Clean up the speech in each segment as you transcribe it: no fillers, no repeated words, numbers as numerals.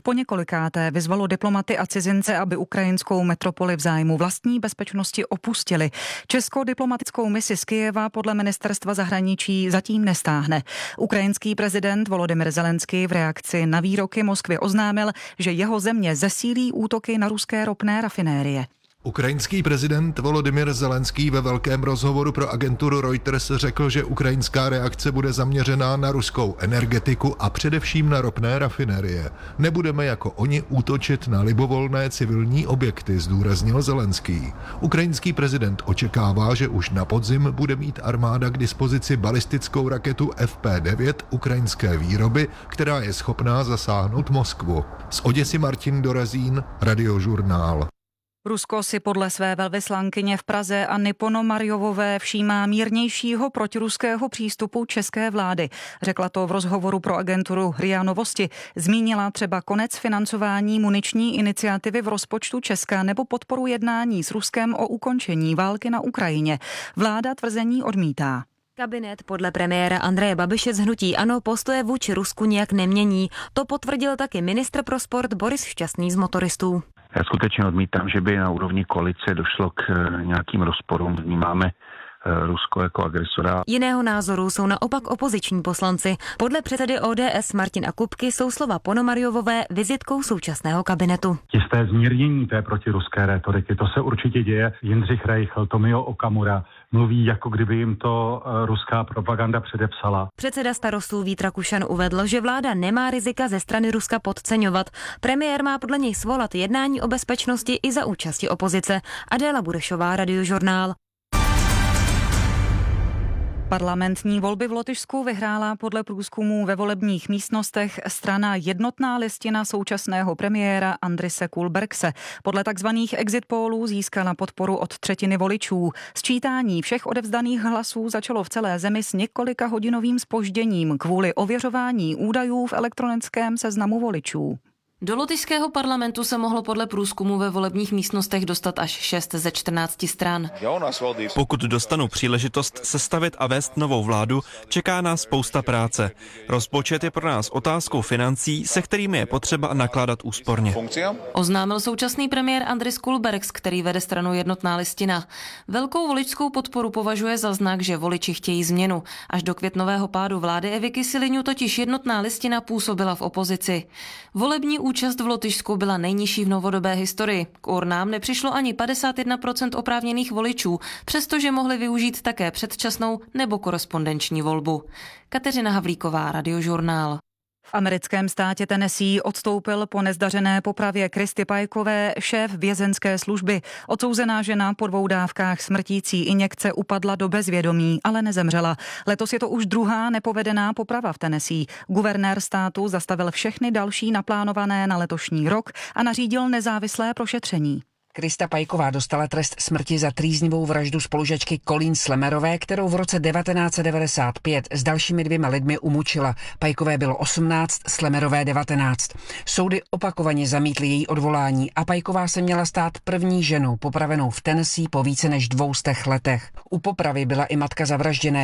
Po několikáté vyzvalo diplomaty a cizince, aby ukrajinskou metropoli v zájmu vlastní bezpečnosti opustili. Českou diplomatickou misi z Kyjeva podle ministerstva zahraničí zatím nestáhne. Ukrajinský prezident Volodymyr Zelenský v reakci na výroky Moskvy oznámil, že jeho země zesílí útoky na ruské ropné rafinérie. Ukrajinský prezident Volodymyr Zelenský ve velkém rozhovoru pro agenturu Reuters řekl, že ukrajinská reakce bude zaměřená na ruskou energetiku a především na ropné rafinérie. Nebudeme jako oni útočit na libovolné civilní objekty, zdůraznil Zelenský. Ukrajinský prezident očekává, že už na podzim bude mít armáda k dispozici balistickou raketu FP9 ukrajinské výroby, která je schopná zasáhnout Moskvu. Z Oděsy Martin Dorazín, Radiožurnál. Rusko si podle své velvyslankyně v Praze Anny Ponomarjovové všímá mírnějšího protiruského přístupu české vlády. Řekla to v rozhovoru pro agenturu RIA Novosti. Zmínila třeba konec financování muniční iniciativy v rozpočtu Česka nebo podporu jednání s Ruskem o ukončení války na Ukrajině. Vláda tvrzení odmítá. Kabinet podle premiéra Andreje Babiše z hnutí ANO postoje vůči Rusku nijak nemění. To potvrdil taky ministr pro sport Boris Šťastný z Motoristů. Já skutečně odmítám, že by na úrovni koalice došlo k nějakým rozporům. Vnímáme Rusko jako agresora. Jiného názoru jsou naopak opoziční poslanci. Podle předsedy ODS Martina Kupky jsou slova Ponomarjovové vizitkou současného kabinetu. Jisté zmírnění té protiruské rétoriky, to se určitě děje. Jindřich Reichl, Tomio Okamura mluví, jako kdyby jim to ruská propaganda předepsala. Předseda Starostů Vít Rakušan uvedl, že vláda nemá rizika ze strany Ruska podceňovat. Premiér má podle něj svolat jednání o bezpečnosti i za účasti opozice. Adéla Burešová, Radiožurnál. Parlamentní volby v Lotyšsku vyhrála podle průzkumů ve volebních místnostech strana Jednotná listina současného premiéra Andrise Kulbergse. Podle takzvaných exit pollů získala podporu od třetiny voličů. Sčítání všech odevzdaných hlasů začalo v celé zemi s několika hodinovým zpožděním kvůli ověřování údajů v elektronickém seznamu voličů. Do lotyšského parlamentu se mohlo podle průzkumu ve volebních místnostech dostat až 6 ze 14 stran. Pokud dostanu příležitost sestavit a vést novou vládu, čeká nás spousta práce. Rozpočet je pro nás otázkou financí, se kterými je potřeba nakládat úsporně. Oznámil současný premiér Andris Kulbergs, který vede stranu Jednotná listina. Velkou voličskou podporu považuje za znak, že voliči chtějí změnu. Až do květnového pádu vlády Evy Kyselyňu totiž Jednotná listina působila v opozici. Volební účast v Lotyšsku byla nejnižší v novodobé historii. K urnám nepřišlo ani 51% oprávněných voličů, přestože mohli využít také předčasnou nebo korespondenční volbu. Kateřina Havlíková, Radiožurnál. V americkém státě Tennessee odstoupil po nezdařené popravě Kristy Pikové šéf vězenské služby. Odsouzená žena po 2 dávkách smrtící injekce upadla do bezvědomí, ale nezemřela. Letos je to už druhá nepovedená poprava v Tennessee. Guvernér státu zastavil všechny další naplánované na letošní rok a nařídil nezávislé prošetření. Krista Piková dostala trest smrti za trýznivou vraždu spolužačky Colleen Slemerové, kterou v roce 1995 s dalšími 2 lidmi umučila. Pikové bylo 18, Slemerové 19. Soudy opakovaně zamítly její odvolání a Piková se měla stát první ženou popravenou v Tennessee po více než 200 letech. U popravy byla i matka zavražděné.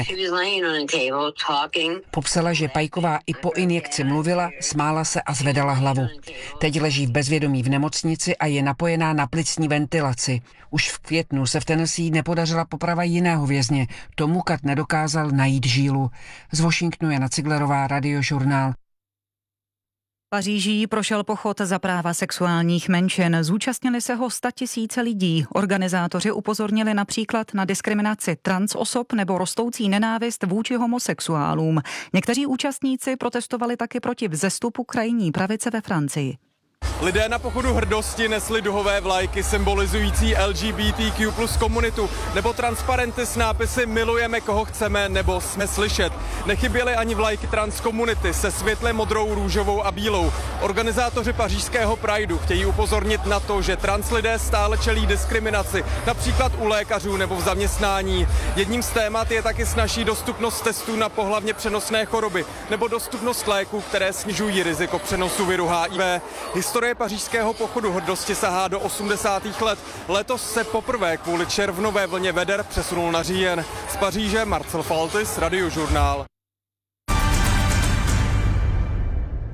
Popsala, že Piková i po injekci mluvila, smála se a zvedala hlavu. Teď leží v bezvědomí v nemocnici a je napojená na plicní ventilaci. Už v květnu se v Tennessee nepodařila poprava jiného vězně. Tomu Kat nedokázal najít žílu. Z Washingtonu Jana Ciglerová, Radiožurnál. Paříží prošel pochod za práva sexuálních menšin. Zúčastnili se ho 100 000 lidí. Organizátoři upozornili například na diskriminaci trans osob nebo rostoucí nenávist vůči homosexuálům. Někteří účastníci protestovali taky proti vzestupu krajní pravice ve Francii. Lidé na pochodu hrdosti nesli duhové vlajky symbolizující LGBTQ plus komunitu nebo transparenty s nápisy milujeme koho chceme nebo jsme slyšet. Nechyběly ani vlajky trans komunity se světle modrou, růžovou a bílou. Organizátoři pařížského Prideu chtějí upozornit na to, že trans lidé stále čelí diskriminaci, například u lékařů nebo v zaměstnání. Jedním z témat je taky snazší dostupnost testů na pohlavně přenosné choroby nebo dostupnost léků, které snižují riziko přenosu viru HIV. Historie pařížského pochodu hrdosti sahá do 80. let. Letos se poprvé kvůli červnové vlně veder přesunul na říjen. Z Paříže Marcel Faltis, Radiožurnál.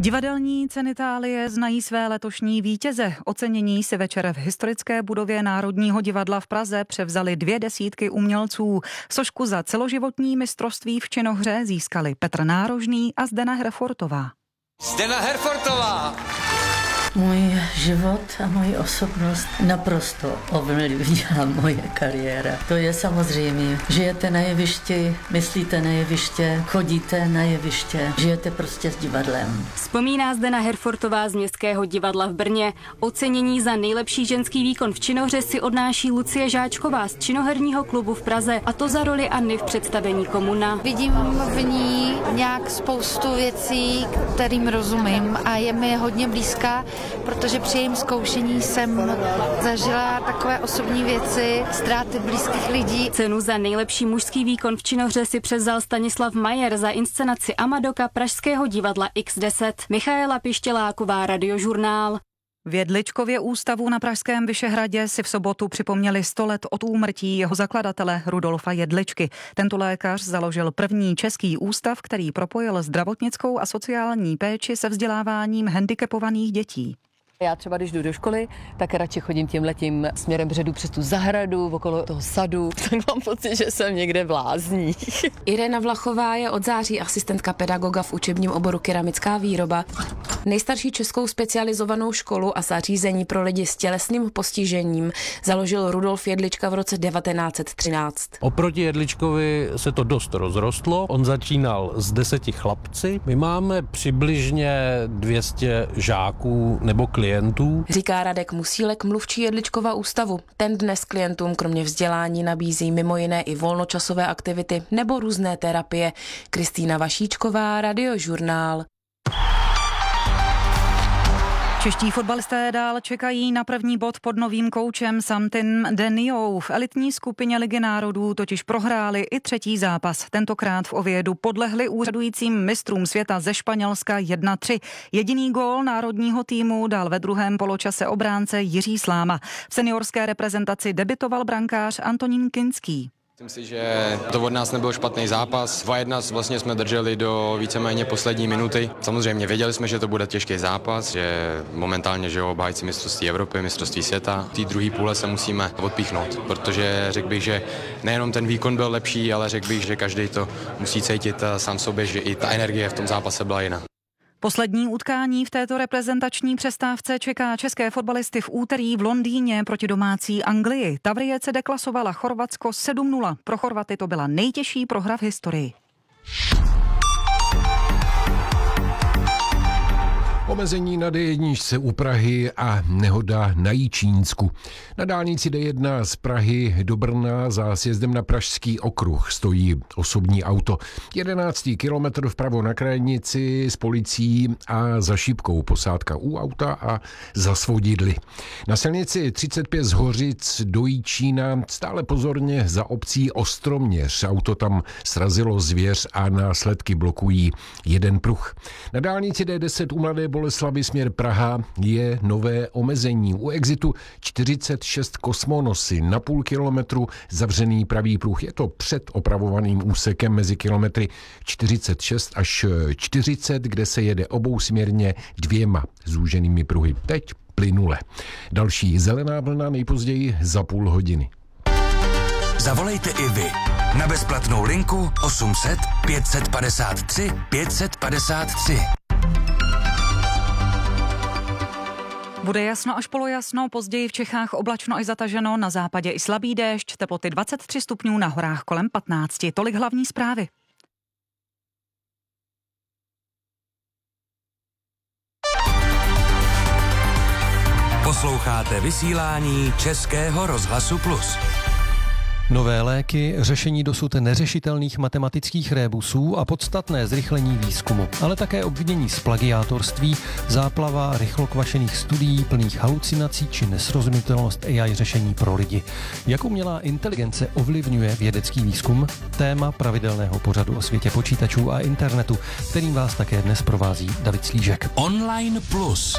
Divadelní ceny Itálie znají své letošní vítěze. Ocenění si večer v historické budově Národního divadla v Praze převzali 200 umělců. Sošku za celoživotní mistrovství v činohře získali Petr Nárožný a Zdena Herfortová. Zdena Herfortová! Můj život a moji osobnost naprosto ovlivnila moje kariéra. To je samozřejmě. Žijete na jevišti, myslíte na jeviště, chodíte na jeviště, žijete prostě s divadlem. Vzpomíná Zdena Herfortová z Městského divadla v Brně. Ocenění za nejlepší ženský výkon v činohře si odnáší Lucie Žáčková z činoherního klubu v Praze, a to za roli Anny v představení Komuna. Vidím v ní nějak spoustu věcí, kterým rozumím a je mi hodně blízká, protože při jejím zkoušení jsem zažila takové osobní věci, ztráty blízkých lidí. Cenu za nejlepší mužský výkon v činohře si převzal Stanislav Majer za inscenaci Amadoka Pražského divadla X10. Michaela Pištěláková, Radiožurnál. V Jedličkově ústavu na pražském Vyšehradě si v sobotu připomněli 100 let od úmrtí jeho zakladatele Rudolfa Jedličky. Tento lékař založil první český ústav, který propojil zdravotnickou a sociální péči se vzděláváním handicapovaných dětí. Já třeba, když jdu do školy, tak radši chodím tímhletím směrem předu přes tu zahradu, okolo toho sadu, tak mám pocit, že jsem někde v lázních. Irena Vlachová je od září asistentka pedagoga v učebním oboru keramická výroba. Nejstarší českou specializovanou školu a zařízení pro lidi s tělesným postižením založil Rudolf Jedlička v roce 1913. Oproti Jedličkovi se to dost rozrostlo. On začínal s 10 chlapci. My máme přibližně 200 žáků nebo klientů. Říká Radek Musílek, mluvčí Jedličkova ústavu. Ten dnes klientům kromě vzdělání nabízí mimo jiné i volnočasové aktivity nebo různé terapie. Kristýna Vašíčková, Radiožurnál. Čeští fotbalisté dál čekají na první bod pod novým koučem Samtin Deniou. V elitní skupině Ligy národů totiž prohráli i třetí zápas. Tentokrát v Oviedu podlehli úřadujícím mistrům světa ze Španělska 1-3. Jediný gól národního týmu dal ve druhém poločase obránce Jiří Sláma. V seniorské reprezentaci debutoval brankář Antonín Kinský. Myslím si, že to od nás nebyl špatný zápas. 2-1 vlastně jsme drželi do víceméně poslední minuty. Samozřejmě věděli jsme, že to bude těžký zápas, že momentálně že obhájci mistrovství Evropy, mistrovství světa. V té druhé půle se musíme odpíchnout, protože řekl bych, že nejenom ten výkon byl lepší, ale řekl bych, že každý to musí cítit sám sobě, že i ta energie v tom zápase byla jiná. Poslední utkání v této reprezentační přestávce čeká české fotbalisty v úterý v Londýně proti domácí Anglii. Tavrijece deklasovala Chorvatsko 7-0. Pro Chorvaty to byla nejtěžší prohra v historii. Omezení na D1 u Prahy a nehoda na Jičínsku. Na dálnici D1 z Prahy do Brna za sjezdem na Pražský okruh stojí osobní auto. 11. kilometr vpravo na krajnici s policií a za šípkou posádka u auta a za svodidly. Na silnici 35 z Hořic do Jičína stále pozorně za obcí Ostroměř. Auto tam srazilo zvěř a následky blokují jeden pruh. Na dálnici D10 u Mladé Boleslavy směr Praha je nové omezení. U exitu 46 Kosmonosy na půl kilometru zavřený pravý pruh. Je to před opravovaným úsekem mezi kilometry 46 až 40, kde se jede obousměrně dvěma zúženými pruhy. Teď plynule. Další zelená vlna nejpozději za půl hodiny. Zavolejte i vy na bezplatnou linku 800 553 553. Bude jasno až polojasno, později v Čechách oblačno až zataženo, na západě i slabý déšť, teploty 23 stupňů, na horách kolem 15. Tolik hlavní zprávy. Posloucháte vysílání Českého rozhlasu Plus. Nové léky, řešení dosud neřešitelných matematických rébusů a podstatné zrychlení výzkumu, ale také obvinění z plagiátorství, záplava rychlokvašených studií plných halucinací či nesrozumitelnost AI řešení pro lidi. Jak umělá inteligence ovlivňuje vědecký výzkum? Téma pravidelného pořadu o světě počítačů a internetu, kterým vás také dnes provází David Slížek. Online Plus.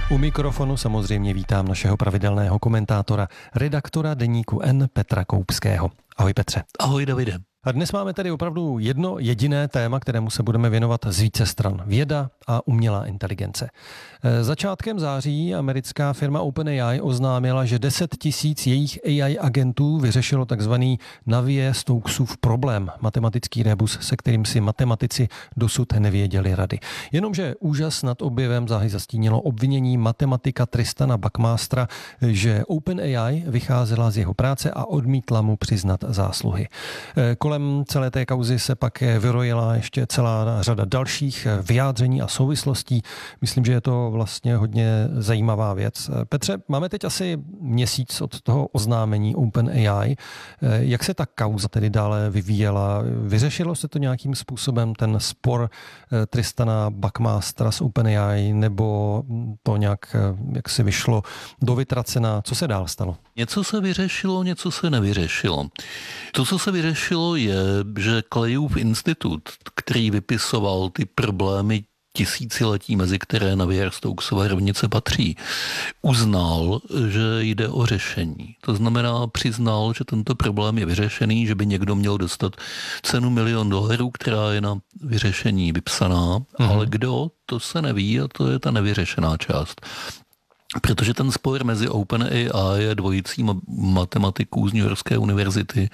U mikrofonu samozřejmě vítám našeho pravidelného komentátora, redaktora deníku N Petra Koupského. Ahoj Petře. Ahoj Davide. A dnes máme tady opravdu jedno jediné téma, kterému se budeme věnovat z více stran. Věda a umělá inteligence. Začátkem září americká firma OpenAI oznámila, že 10 000 jejich AI agentů vyřešilo takzvaný Navier-Stokesův problém, matematický rebus, se kterým si matematici dosud nevěděli rady. Jenomže úžas nad objevem záhy zastínilo obvinění matematika Tristana Buckmastera, že OpenAI vycházela z jeho práce a odmítla mu přiznat zásluhy. Kolem celé té kauzy se pak vyrojila ještě celá řada dalších vyjádření a souvislostí. Myslím, že je to vlastně hodně zajímavá věc. Petře, máme teď asi měsíc od toho oznámení OpenAI. Jak se ta kauza tedy dále vyvíjela? Vyřešilo se to nějakým způsobem, ten spor Tristana Buckmastera s OpenAI, nebo to nějak, jak si vyšlo do vytracena? Co se dál stalo? Něco se vyřešilo, něco se nevyřešilo. To, co se vyřešilo, je, že Clayův institut, který vypisoval ty problémy tisíciletí, mezi které Navier-Stokesova rovnice patří, uznal, že jde o řešení. To znamená, přiznal, že tento problém je vyřešený, že by někdo měl dostat cenu $1 000 000, která je na vyřešení vypsaná, ale kdo, to se neví a to je ta nevyřešená část. Protože ten spor mezi OpenAI a dvojicí matematiků z New Yorkské univerzity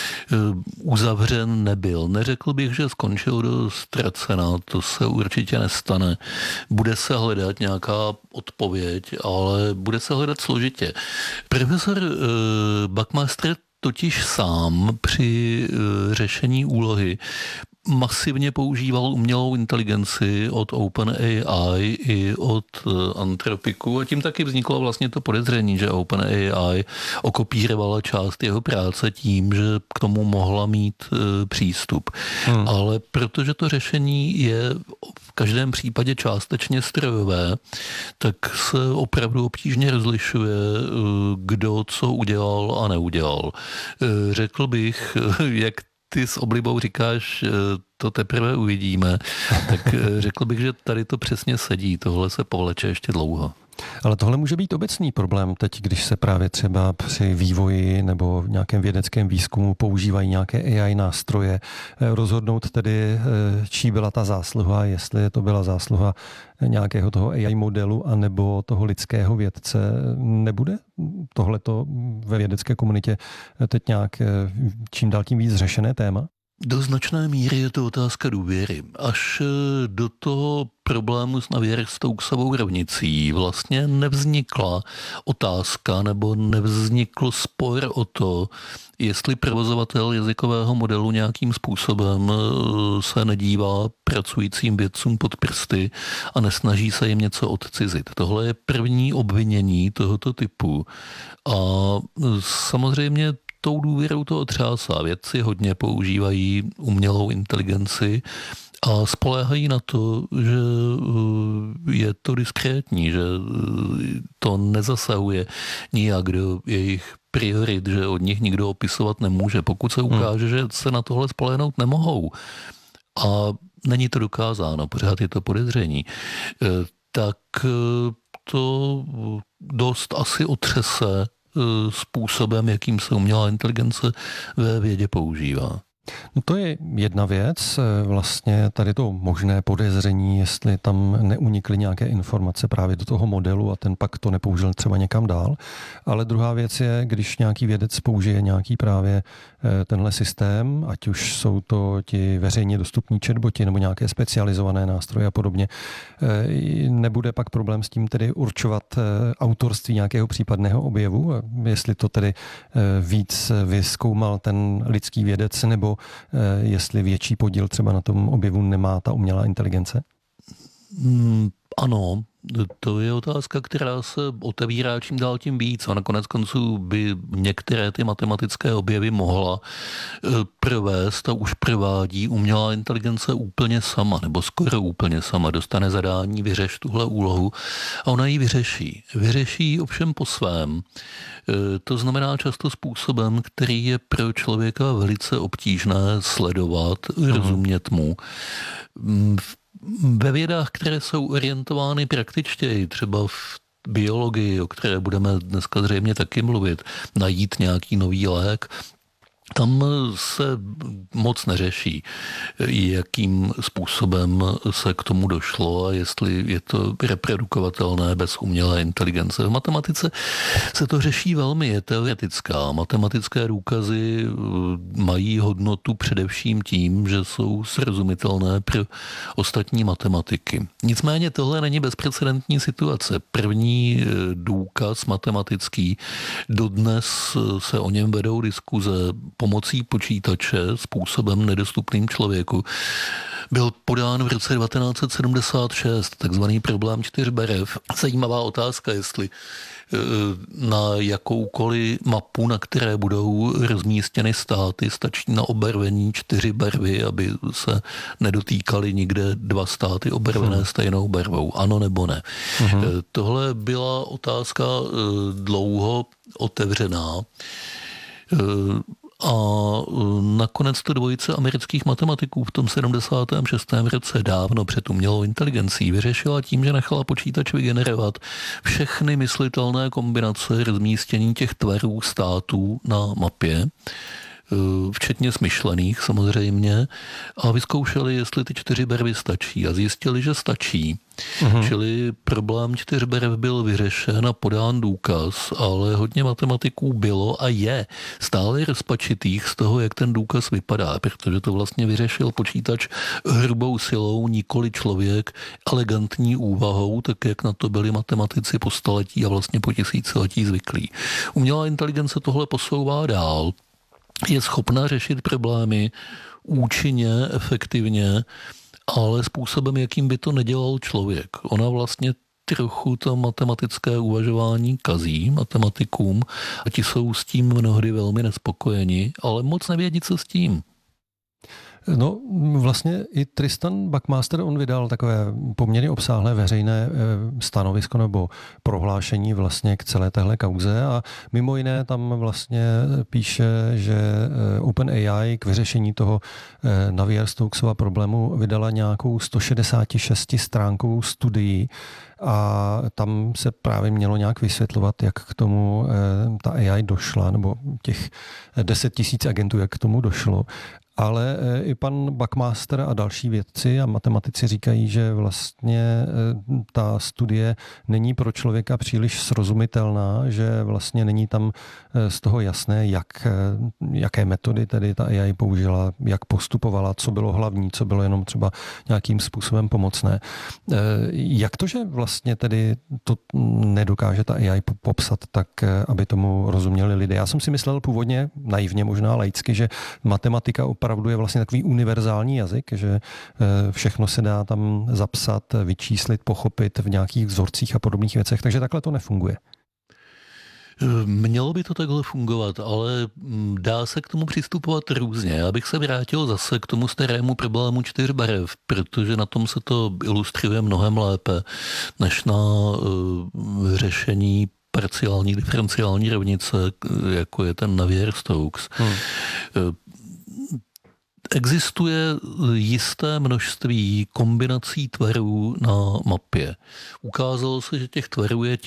uzavřen nebyl. Neřekl bych, že skončil do ztracena, to se určitě nestane. Bude se hledat nějaká odpověď, ale bude se hledat složitě. Profesor Buckmaster totiž sám při řešení úlohy masivně používal umělou inteligenci od OpenAI i od Anthropicu a tím taky vzniklo vlastně to podezření, že OpenAI okopírovala část jeho práce tím, že k tomu mohla mít přístup. Ale protože to řešení je v každém případě částečně strojové, tak se opravdu obtížně rozlišuje, kdo co udělal a neudělal. Řekl bych, jak ty s oblibou říkáš, to teprve uvidíme, tak řekl bych, že tady to přesně sedí, tohle se povleče ještě dlouho. Ale tohle může být obecný problém teď, když se právě třeba při vývoji nebo v nějakém vědeckém výzkumu používají nějaké AI nástroje, rozhodnout tedy, čí byla ta zásluha, jestli to byla zásluha nějakého toho AI modelu anebo toho lidského vědce. Nebude tohleto ve vědecké komunitě teď nějak čím dál tím víc řešené téma? Do značné míry je to otázka důvěry. Až do toho problému s Navier-Stokesovou rovnicí vlastně nevznikla otázka nebo nevznikl spor o to, jestli provozovatel jazykového modelu nějakým způsobem se nedívá pracujícím vědcům pod prsty a nesnaží se jim něco odcizit. Tohle je první obvinění tohoto typu. A samozřejmě tou důvěrou to otřásá. Vědci hodně používají umělou inteligenci a spoléhají na to, že je to diskrétní, že to nezasahuje nijak do jejich priorit, že od nich nikdo opisovat nemůže. Pokud se ukáže, že se na tohle spolehnout nemohou a není to dokázáno, pořád je to podezření, tak to dost asi otřese způsobem, jakým se umělá inteligence ve vědě používá. No to je jedna věc, vlastně tady to možné podezření, jestli tam neunikly nějaké informace právě do toho modelu a ten pak to nepoužil třeba někam dál. Ale druhá věc je, když nějaký vědec použije nějaký právě tenhle systém, ať už jsou to ti veřejně dostupní chatboti nebo nějaké specializované nástroje a podobně, nebude pak problém s tím tedy určovat autorství nějakého případného objevu, jestli to tedy víc vyzkoumal ten lidský vědec nebo jestli větší podíl třeba na tom objevu nemá ta umělá inteligence? Ano, to je otázka, která se otevírá čím dál tím víc a nakonec konců by některé ty matematické objevy mohla provést a už provádí umělá inteligence úplně sama, nebo skoro úplně sama. Dostane zadání, vyřeš tuhle úlohu a ona ji vyřeší. Vyřeší ovšem po svém. To znamená často způsobem, který je pro člověka velice obtížné sledovat, rozumět mu. Ve vědách, které jsou orientovány praktičtěji, třeba v biologii, o které budeme dneska zřejmě taky mluvit, najít nějaký nový lék, tam se moc neřeší, jakým způsobem se k tomu došlo a jestli je to reprodukovatelné bez umělé inteligence. V matematice se to řeší velmi, je teoretická. Matematické důkazy mají hodnotu především tím, že jsou srozumitelné pro ostatní matematiky. Nicméně tohle není bezprecedentní situace. První důkaz matematický, dodnes se o něm vedou diskuze, pomocí počítače způsobem nedostupným člověku, byl podán v roce 1976, takzvaný problém 4 barev. Zajímavá otázka, jestli na jakoukoliv mapu, na které budou rozmístěny státy, stačí na obarvení 4 barvy, aby se nedotýkaly nikde 2 státy obarvené stejnou barvou. Ano nebo ne? Tohle byla otázka dlouho otevřená. A nakonec to dvojice amerických matematiků v tom 76. roce dávno před umělou inteligencí vyřešila tím, že nechala počítač vygenerovat všechny myslitelné kombinace rozmístění těch tvarů států na mapě, včetně smyšlených samozřejmě, a vyzkoušeli, jestli ty 4 barvy stačí a zjistili, že stačí. Čili problém 4 barev byl vyřešen a podán důkaz, ale hodně matematiků bylo a je stále rozpačitých z toho, jak ten důkaz vypadá, protože to vlastně vyřešil počítač hrubou silou, nikoli člověk, elegantní úvahou, tak jak na to byli matematici po staletí a vlastně po tisíciletí zvyklí. Umělá inteligence tohle posouvá dál, je schopná řešit problémy účinně, efektivně, ale způsobem, jakým by to nedělal člověk. Ona vlastně trochu to matematické uvažování kazí matematikům a ti jsou s tím mnohdy velmi nespokojeni, ale moc nevědí, co s tím. No vlastně i Tristan Buckmaster, on vydal takové poměrně obsáhlé veřejné stanovisko nebo prohlášení vlastně k celé téhle kauze a mimo jiné tam vlastně píše, že OpenAI k vyřešení toho Navier-Stokesova problému vydala nějakou 166stránkovou studii a tam se právě mělo nějak vysvětlovat, jak k tomu ta AI došla, nebo těch 10 000 agentů, jak k tomu došlo. Ale i pan Buckmaster a další vědci a matematici říkají, že vlastně ta studie není pro člověka příliš srozumitelná, že vlastně není tam z toho jasné, jaké metody tedy ta AI použila, jak postupovala, co bylo hlavní, co bylo jenom třeba nějakým způsobem pomocné. Jak to, že vlastně tedy to nedokáže ta AI popsat tak, aby tomu rozuměli lidé? Já jsem si myslel původně, naivně možná laicky, že matematika opravdu je vlastně takový univerzální jazyk, že všechno se dá tam zapsat, vyčíslit, pochopit v nějakých vzorcích a podobných věcech, takže takhle to nefunguje. Mělo by to takhle fungovat, ale dá se k tomu přistupovat různě. Já bych se vrátil zase k tomu starému problému 4 barev, protože na tom se to ilustruje mnohem lépe, než na řešení parciální diferenciální rovnice, jako je ten Navier-Stokes. Existuje jisté množství kombinací tvarů na mapě. Ukázalo se, že těch tvarů je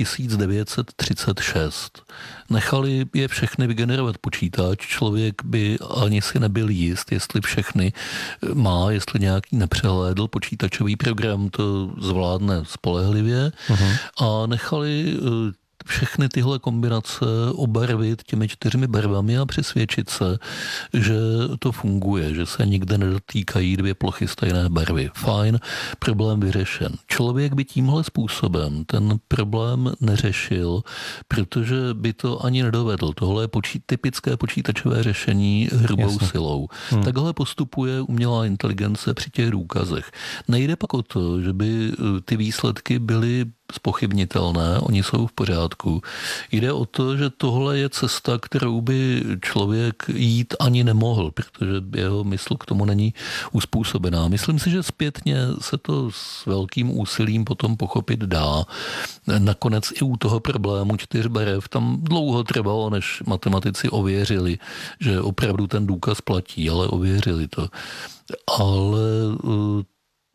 1936. Nechali je všechny vygenerovat počítač, člověk by ani si nebyl jist, jestli všechny má, jestli nějaký nepřehlédl, počítačový program to zvládne spolehlivě a nechali všechny tyhle kombinace obarvit těmi 4 barvami a přesvědčit se, že to funguje, že se nikde nedotýkají 2 plochy stejné barvy. Fajn, problém vyřešen. Člověk by tímhle způsobem ten problém neřešil, protože by to ani nedovedl. Tohle je typické počítačové řešení hrubou silou. Takhle postupuje umělá inteligence při těch důkazech. Nejde pak o to, že by ty výsledky byly zpochybnitelné, oni jsou v pořádku. Jde o to, že tohle je cesta, kterou by člověk jít ani nemohl, protože jeho mysl k tomu není uspůsobená. Myslím si, že zpětně se to s velkým úsilím potom pochopit dá. Nakonec i u toho problému 4 barev tam dlouho trvalo, než matematici ověřili, že opravdu ten důkaz platí, ale ověřili to. Ale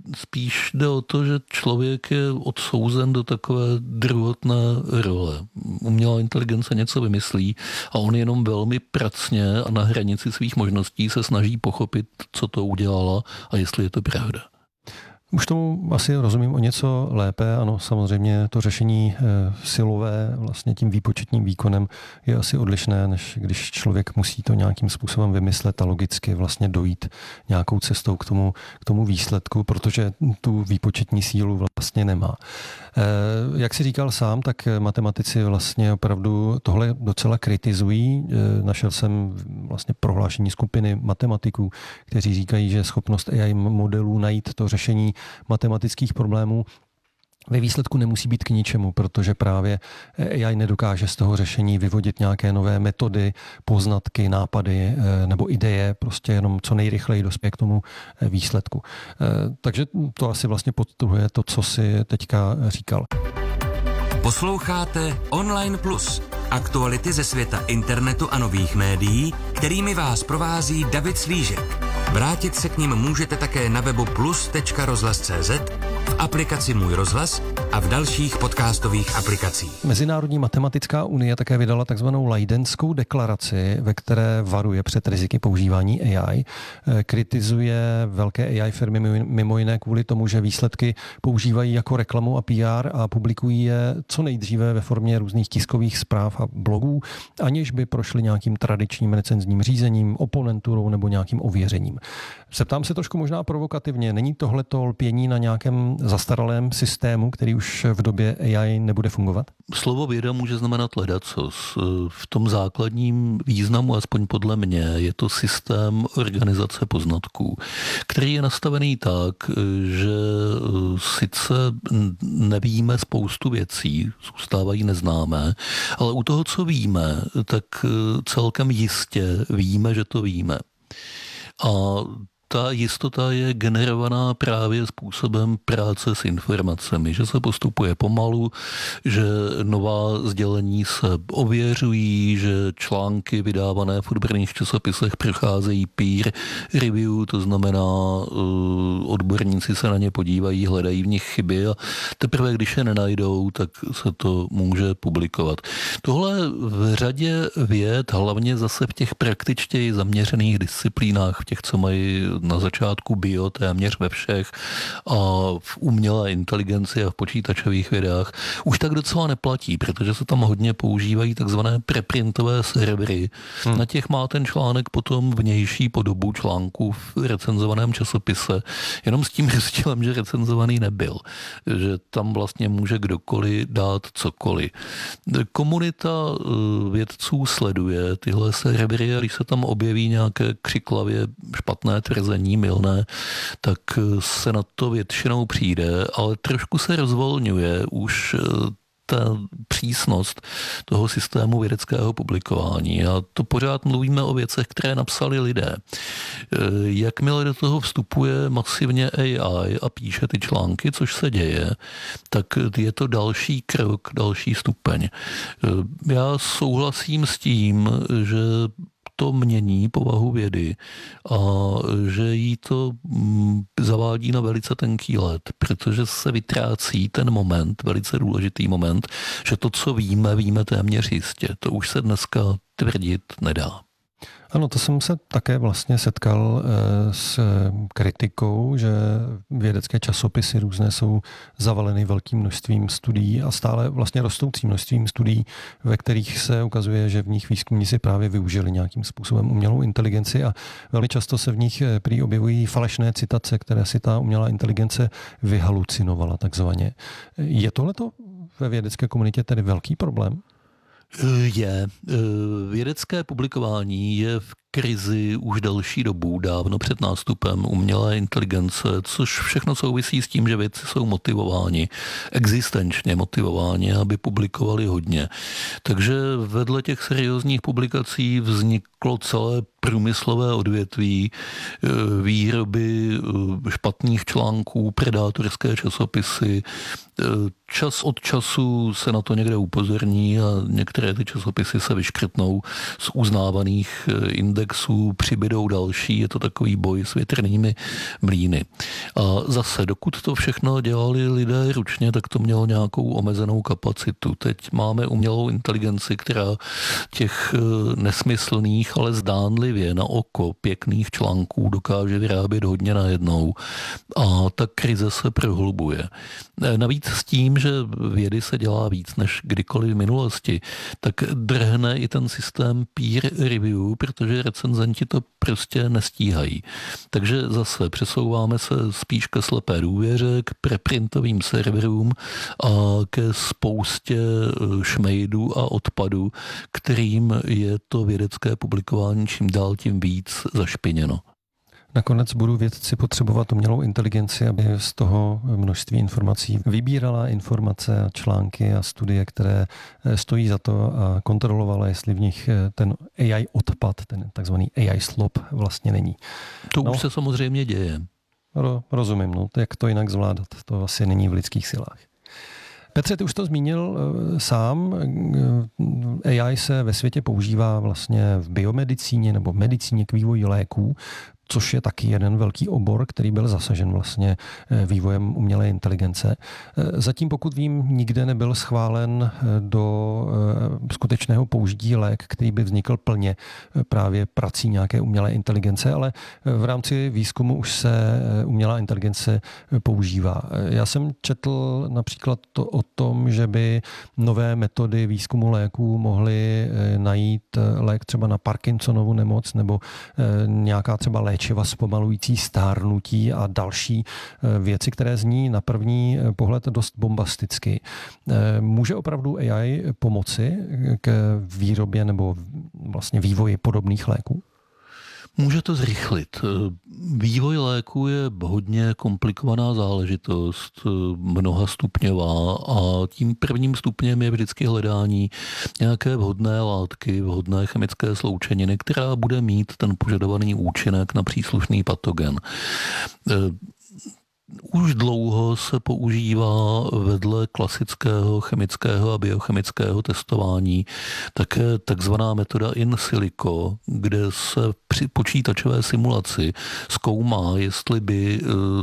spíš jde o to, že člověk je odsouzen do takové druhotné role. Umělá inteligence něco vymyslí a on jenom velmi pracně a na hranici svých možností se snaží pochopit, co to udělala a jestli je to pravda. Už tomu asi rozumím o něco lépe. Ano, samozřejmě to řešení silové vlastně tím výpočetním výkonem je asi odlišné, než když člověk musí to nějakým způsobem vymyslet a logicky vlastně dojít nějakou cestou k tomu výsledku, protože tu výpočetní sílu vlastně nemá. Jak si říkal sám, tak matematici vlastně opravdu tohle docela kritizují. Našel jsem vlastně prohlášení skupiny matematiků, kteří říkají, že schopnost AI modelů najít to řešení matematických problémů ve výsledku nemusí být k ničemu, protože právě AI nedokáže z toho řešení vyvodit nějaké nové metody, poznatky, nápady nebo ideje, prostě jenom co nejrychleji dospěje k tomu výsledku. Takže to asi vlastně podtrhuje to, co si teďka říkal. Posloucháte Online Plus. Aktuality ze světa internetu a nových médií, kterými vás provází David Slížek. Vrátit se k nim můžete také na webu plus.rozhlas.cz, v aplikaci Můj rozhlas a v dalších podcastových aplikacích. Mezinárodní matematická unie také vydala takzvanou Leidenskou deklaraci, ve které varuje před riziky používání AI. Kritizuje velké AI firmy mimo jiné kvůli tomu, že výsledky používají jako reklamu a PR a publikují je co nejdříve ve formě různých tiskových zpráv a blogů, aniž by prošly nějakým tradičním recenzním řízením, oponenturou nebo nějakým ověřením. Zeptám se trošku možná provokativně, není tohleto lpění na nějakém zastaralém systému, který už v době AI nebude fungovat? Slovo věda může znamenat ledacos. V tom základním významu, aspoň podle mě, je to systém organizace poznatků, který je nastavený tak, že sice nevíme spoustu věcí, zůstávají neznámé, ale u toho, co víme, tak celkem jistě víme, že to víme. A ta jistota je generovaná právě způsobem práce s informacemi, že se postupuje pomalu, že nová sdělení se ověřují, že články vydávané v odborných časopisech procházejí peer review, to znamená odborníci se na ně podívají, hledají v nich chyby a teprve, když je nenajdou, tak se to může publikovat. Tohle v řadě věd, hlavně zase v těch praktičtěji zaměřených disciplínách, v těch, co mají na začátku bio téměř ve všech a v umělé inteligenci a v počítačových vědách už tak docela neplatí, protože se tam hodně používají takzvané preprintové servery. Na těch má ten článek potom vnější podobu článku v recenzovaném časopise, jenom s tím rozdílem, že recenzovaný nebyl. Že tam vlastně může kdokoliv dát cokoliv. Komunita vědců sleduje tyhle servery a když se tam objeví nějaké křiklavě špatné tvrzení, mylné, tak se na to většinou přijde, ale trošku se rozvolňuje už ta přísnost toho systému vědeckého publikování. A to pořád mluvíme o věcech, které napsali lidé. Jakmile do toho vstupuje masivně AI a píše ty články, což se děje, tak je to další krok, další stupeň. Já souhlasím s tím, že to mění povahu vědy a že jí to zavádí na velice tenký led, protože se vytrácí ten moment, velice důležitý moment, že to, co víme, víme téměř jistě. To už se dneska tvrdit nedá. Ano, to jsem se také vlastně setkal s kritikou, že vědecké časopisy různé jsou zavaleny velkým množstvím studií a stále vlastně rostoucím množstvím studií, ve kterých se ukazuje, že v nich výzkumníci právě využili nějakým způsobem umělou inteligenci a velmi často se v nich prý objevují falešné citace, které si ta umělá inteligence vyhalucinovala takzvaně. Je tohleto ve vědecké komunitě tedy velký problém? Je. Vědecké publikování je v krizi už delší dobu, dávno před nástupem umělé inteligence, což všechno souvisí s tím, že vědci jsou motivováni, existenčně motivováni, aby publikovali hodně. Takže vedle těch seriózních publikací vzniklo celé průmyslové odvětví výroby špatných článků, predátorské časopisy. Čas od času se na to někde upozorní a některé ty časopisy se vyškrtnou z uznávaných indexů indexů přibydou další, je to takový boj s větrnými mlýny. A zase, dokud to všechno dělali lidé ručně, tak to mělo nějakou omezenou kapacitu. Teď máme umělou inteligenci, která těch nesmyslných, ale zdánlivě na oko pěkných článků dokáže vyrábět hodně najednou a ta krize se prohlubuje. Navíc s tím, že vědy se dělá víc než kdykoliv v minulosti, tak drhne i ten systém peer review, protože recenzenti to prostě nestíhají. Takže zase přesouváme se spíš ke slepé důvěře, k preprintovým serverům a ke spoustě šmejdů a odpadů, kterým je to vědecké publikování čím dál tím víc zašpiněno. Nakonec budou vědci potřebovat umělou inteligenci, aby z toho množství informací vybírala informace a články a studie, které stojí za to a kontrolovala, jestli v nich ten AI odpad, ten takzvaný AI slop vlastně není. To už se samozřejmě děje. Rozumím, no, jak to jinak zvládat, to asi není v lidských silách. Petře, ty už to zmínil sám. AI se ve světě používá vlastně v biomedicíně nebo v medicíně k vývoji léků, což je taky jeden velký obor, který byl zasažen vlastně vývojem umělé inteligence. Zatím, pokud vím, nikde nebyl schválen do skutečného použití lék, který by vznikl plně právě prací nějaké umělé inteligence, ale v rámci výzkumu už se umělá inteligence používá. Já jsem četl například o tom, že by nové metody výzkumu léků mohly najít lék třeba na Parkinsonovu nemoc nebo nějaká třeba léčiva zpomalující stárnutí a další věci, které zní na první pohled dost bombasticky. Může opravdu AI pomoci k výrobě nebo vlastně vývoji podobných léků? Může to zrychlit. Vývoj léku je hodně komplikovaná záležitost, mnohastupňová a tím prvním stupněm je vždycky hledání nějaké vhodné látky, vhodné chemické sloučeniny, která bude mít ten požadovaný účinek na příslušný patogen. Už dlouho se používá vedle klasického chemického a biochemického testování také takzvaná metoda in silico, kde se při počítačové simulaci zkoumá, jestli by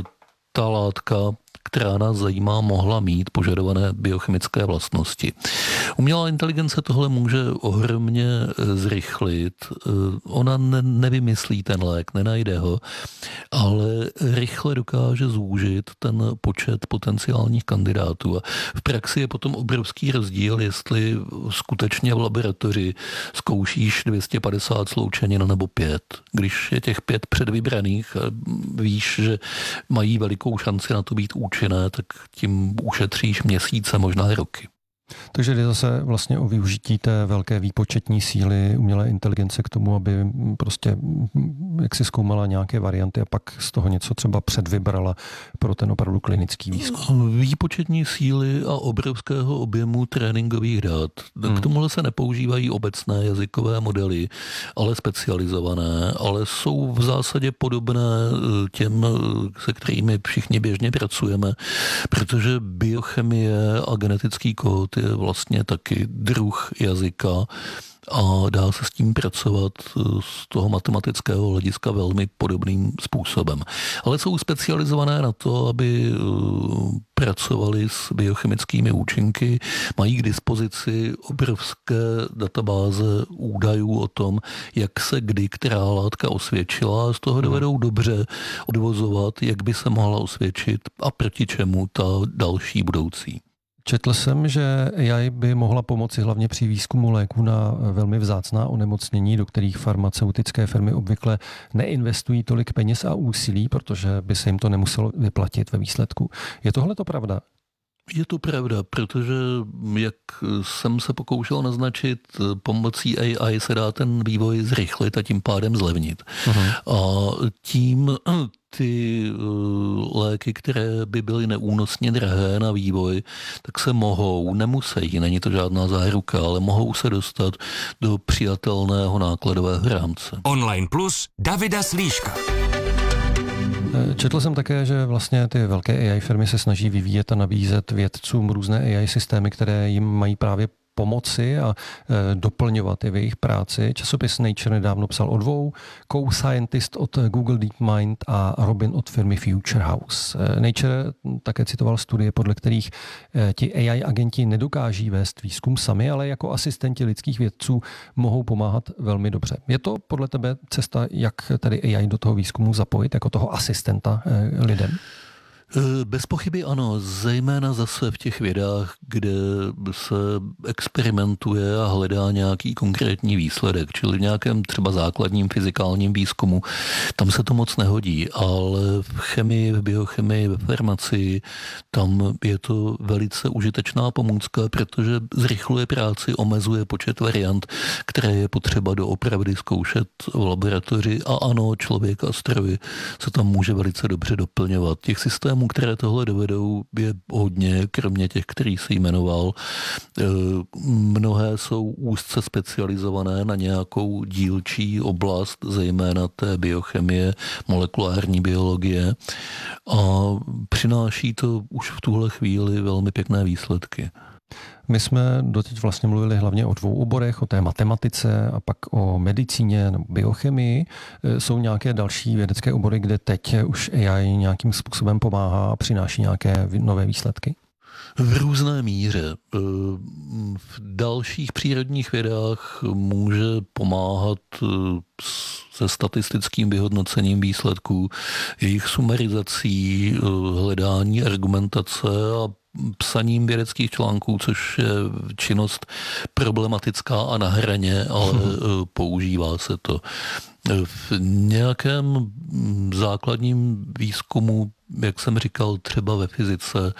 ta látka, která nás zajímá, mohla mít požadované biochemické vlastnosti. Umělá inteligence tohle může ohromně zrychlit. Ona nevymyslí ten lék, nenajde ho, ale rychle dokáže zúžit ten počet potenciálních kandidátů. A v praxi je potom obrovský rozdíl, jestli skutečně v laboratoři zkoušíš 250 sloučenin nebo 5. Když je těch 5 předvybraných, víš, že mají velikou šanci na to být účinné, tak tím ušetříš měsíce, možná roky. Takže jde zase vlastně o využití té velké výpočetní síly umělé inteligence k tomu, aby prostě jak si zkoumala nějaké varianty a pak z toho něco třeba předvybrala pro ten opravdu klinický výzkum. Výpočetní síly a obrovského objemu tréninkových dat. K tomuhle se nepoužívají obecné jazykové modely, ale specializované, ale jsou v zásadě podobné těm, se kterými všichni běžně pracujeme, protože biochemie a genetický kód je vlastně taky druh jazyka a dá se s tím pracovat z toho matematického hlediska velmi podobným způsobem. Ale jsou specializované na to, aby pracovali s biochemickými účinky, mají k dispozici obrovské databáze údajů o tom, jak se kdy která látka osvědčila a z toho dovedou dobře odvozovat, jak by se mohla osvědčit a proti čemu ta další budoucí. Četl jsem, že AI by mohla pomoci hlavně při výzkumu léků na velmi vzácná onemocnění, do kterých farmaceutické firmy obvykle neinvestují tolik peněz a úsilí, protože by se jim to nemuselo vyplatit ve výsledku. Je tohle to pravda? Je to pravda, protože jak jsem se pokoušel naznačit, pomocí AI se dá ten vývoj zrychlit a tím pádem zlevnit. A tím ty léky, které by byly neúnosně drahé na vývoj, tak se nemusí, není to žádná záruka, ale mohou se dostat do přijatelného nákladového rámce. Online Plus Davida Slíška. Četl jsem také, že vlastně ty velké AI firmy se snaží vyvíjet a nabízet vědcům různé AI systémy, které jim mají právě pomoci a doplňovat je v jejich práci. Časopis Nature nedávno psal o dvou, co-scientist od Google DeepMind a Robin od firmy Future House. Nature také citoval studie, podle kterých ti AI agenti nedokáží vést výzkum sami, ale jako asistenti lidských vědců mohou pomáhat velmi dobře. Je to podle tebe cesta, jak tady AI do toho výzkumu zapojit, jako toho asistenta lidem? Bez pochyby ano, zejména zase v těch vědách, kde se experimentuje a hledá nějaký konkrétní výsledek, čili v nějakém třeba základním fyzikálním výzkumu, tam se to moc nehodí, ale v chemii, v biochemii, ve farmacii, tam je to velice užitečná pomůcka, protože zrychluje práci, omezuje počet variant, které je potřeba doopravdy zkoušet v laboratoři a ano, člověk a stroj se tam může velice dobře doplňovat. Těch systémů, které tohle dovedou, je hodně, kromě těch, který si jmenoval. Mnohé jsou úzce specializované na nějakou dílčí oblast, zejména té biochemie, molekulární biologie a přináší to už v tuhle chvíli velmi pěkné výsledky. My jsme doteď vlastně mluvili hlavně o dvou oborech, o té matematice a pak o medicíně nebo biochemii. Jsou nějaké další vědecké obory, kde teď už AI nějakým způsobem pomáhá a přináší nějaké nové výsledky? V různé míře. V dalších přírodních vědách může pomáhat se statistickým vyhodnocením výsledků, jejich sumarizací, hledání argumentace a psaním vědeckých článků, což je činnost problematická a na hraně, ale používá se to. V nějakém základním výzkumu, jak jsem říkal, třeba ve fyzice,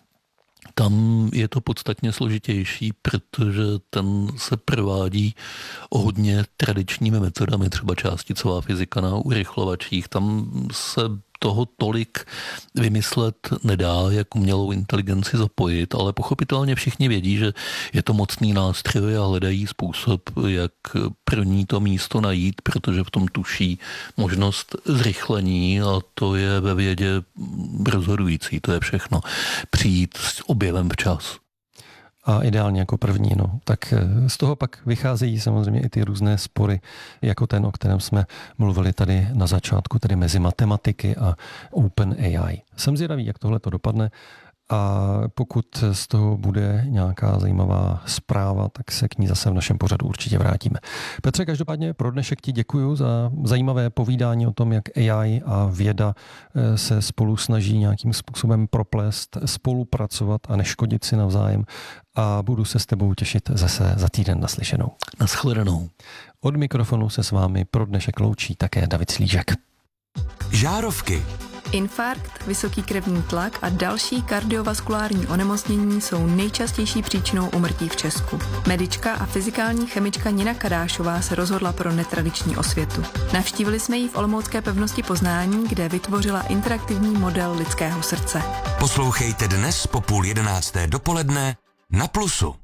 tam je to podstatně složitější, protože ten se provádí hodně tradičními metodami, třeba částicová fyzika na urychlovačích. Tam se toho tolik vymyslet nedá, jak umělou inteligenci zapojit, ale pochopitelně všichni vědí, že je to mocný nástroj a hledají způsob, jak pro ní to místo najít, protože v tom tuší možnost zrychlení a to je ve vědě rozhodující, to je všechno. Přijít s objevem včas. A ideálně jako první. No. Tak z toho pak vycházejí samozřejmě i ty různé spory, jako ten, o kterém jsme mluvili tady na začátku, tedy mezi matematiky a OpenAI. Jsem zvědavý, jak tohle to dopadne. A pokud z toho bude nějaká zajímavá zpráva, tak se k ní zase v našem pořadu určitě vrátíme. Petře, každopádně pro dnešek ti děkuju za zajímavé povídání o tom, jak AI a věda se spolu snaží nějakým způsobem proplést, spolupracovat a neškodit si navzájem. A budu se s tebou těšit zase za týden naslyšenou. Naschledanou. Od mikrofonu se s vámi pro dnešek loučí také David Slížek. Žárovky. Infarkt, vysoký krevní tlak a další kardiovaskulární onemocnění jsou nejčastější příčinou úmrtí v Česku. Medička a fyzikální chemička Nina Kadášová se rozhodla pro netradiční osvětu. Navštívili jsme ji v olomoucké pevnosti Poznání, kde vytvořila interaktivní model lidského srdce. Poslouchejte dnes po 10:30 dopoledne na Plusu.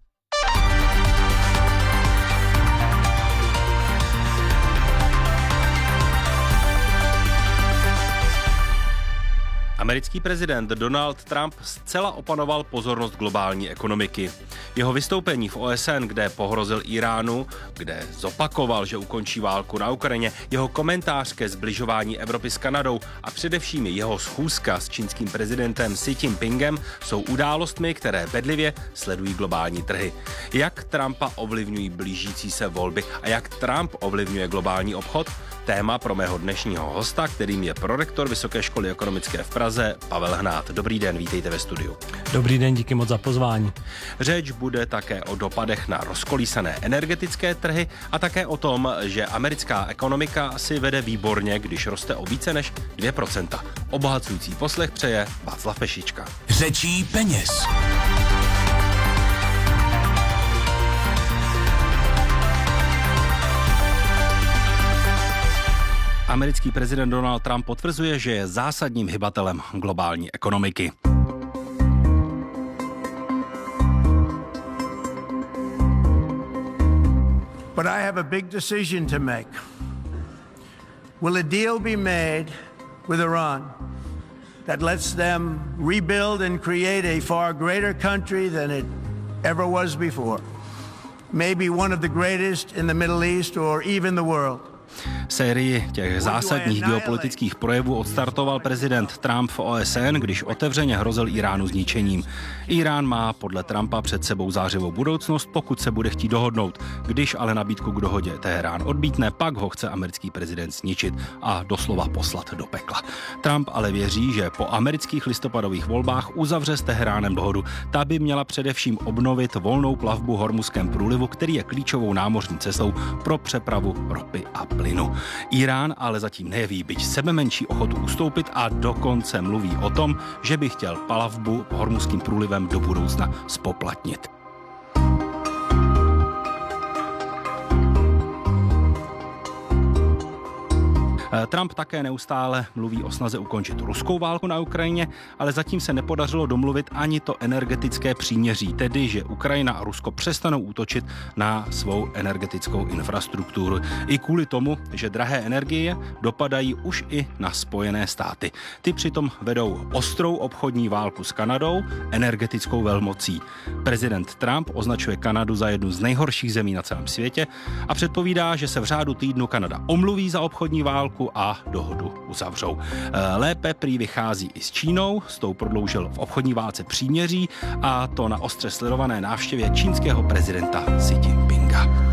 Americký prezident Donald Trump zcela opanoval pozornost globální ekonomiky. Jeho vystoupení v OSN, kde pohrozil Iránu, kde zopakoval, že ukončí válku na Ukrajině, jeho komentář ke sbližování Evropy s Kanadou a především jeho schůzka s čínským prezidentem Xi Jinpingem jsou událostmi, které bedlivě sledují globální trhy. Jak Trumpa ovlivňují blížící se volby a jak Trump ovlivňuje globální obchod? Téma pro mého dnešního hosta, kterým je prorektor Vysoké školy ekonomické v Praze Pavel Hnát. Dobrý den, vítejte ve studiu. Dobrý den, díky moc za pozvání. Řeč bude také o dopadech na rozkolísané energetické trhy a také o tom, že americká ekonomika si vede výborně, když roste o více než 2%. Obohacující poslech přeje Václav Pešička. Řečí peněz. Americký prezident Donald Trump potvrzuje, že je zásadním hybatelem globální ekonomiky. But I have a big decision to make. Will a deal be made with Iran that lets them rebuild and create a far greater country than it ever was before? maybe one of the greatest in the Middle East or even the world. Sérii těch zásadních geopolitických projevů odstartoval prezident Trump v OSN, když otevřeně hrozil Iránu zničením. Irán má podle Trumpa před sebou zářivou budoucnost, pokud se bude chtít dohodnout. Když ale nabídku k dohodě Teherán odmítne, pak ho chce americký prezident zničit a doslova poslat do pekla. Trump ale věří, že po amerických listopadových volbách uzavře s Teheránem dohodu. Ta by měla především obnovit volnou plavbu v Hormuzském průlivu, který je klíčovou námořní cestou pro přepravu ropy a plynu. Irán ale zatím nejeví byť sebemenší ochotu ustoupit a dokonce mluví o tom, že by chtěl plavbu Hormuzským průlivem do budoucna zpoplatnit. Trump také neustále mluví o snaze ukončit ruskou válku na Ukrajině, ale zatím se nepodařilo domluvit ani to energetické příměří, tedy že Ukrajina a Rusko přestanou útočit na svou energetickou infrastrukturu. I kvůli tomu, že drahé energie dopadají už i na Spojené státy. Ty přitom vedou ostrou obchodní válku s Kanadou, energetickou velmocí. Prezident Trump označuje Kanadu za jednu z nejhorších zemí na celém světě a předpovídá, že se v řádu týdnu Kanada omluví za obchodní válku a dohodu uzavřou. Lépe prý vychází i s Čínou, s tou prodloužil v obchodní válce příměří a to na ostře sledované návštěvě čínského prezidenta Xi Jinpinga.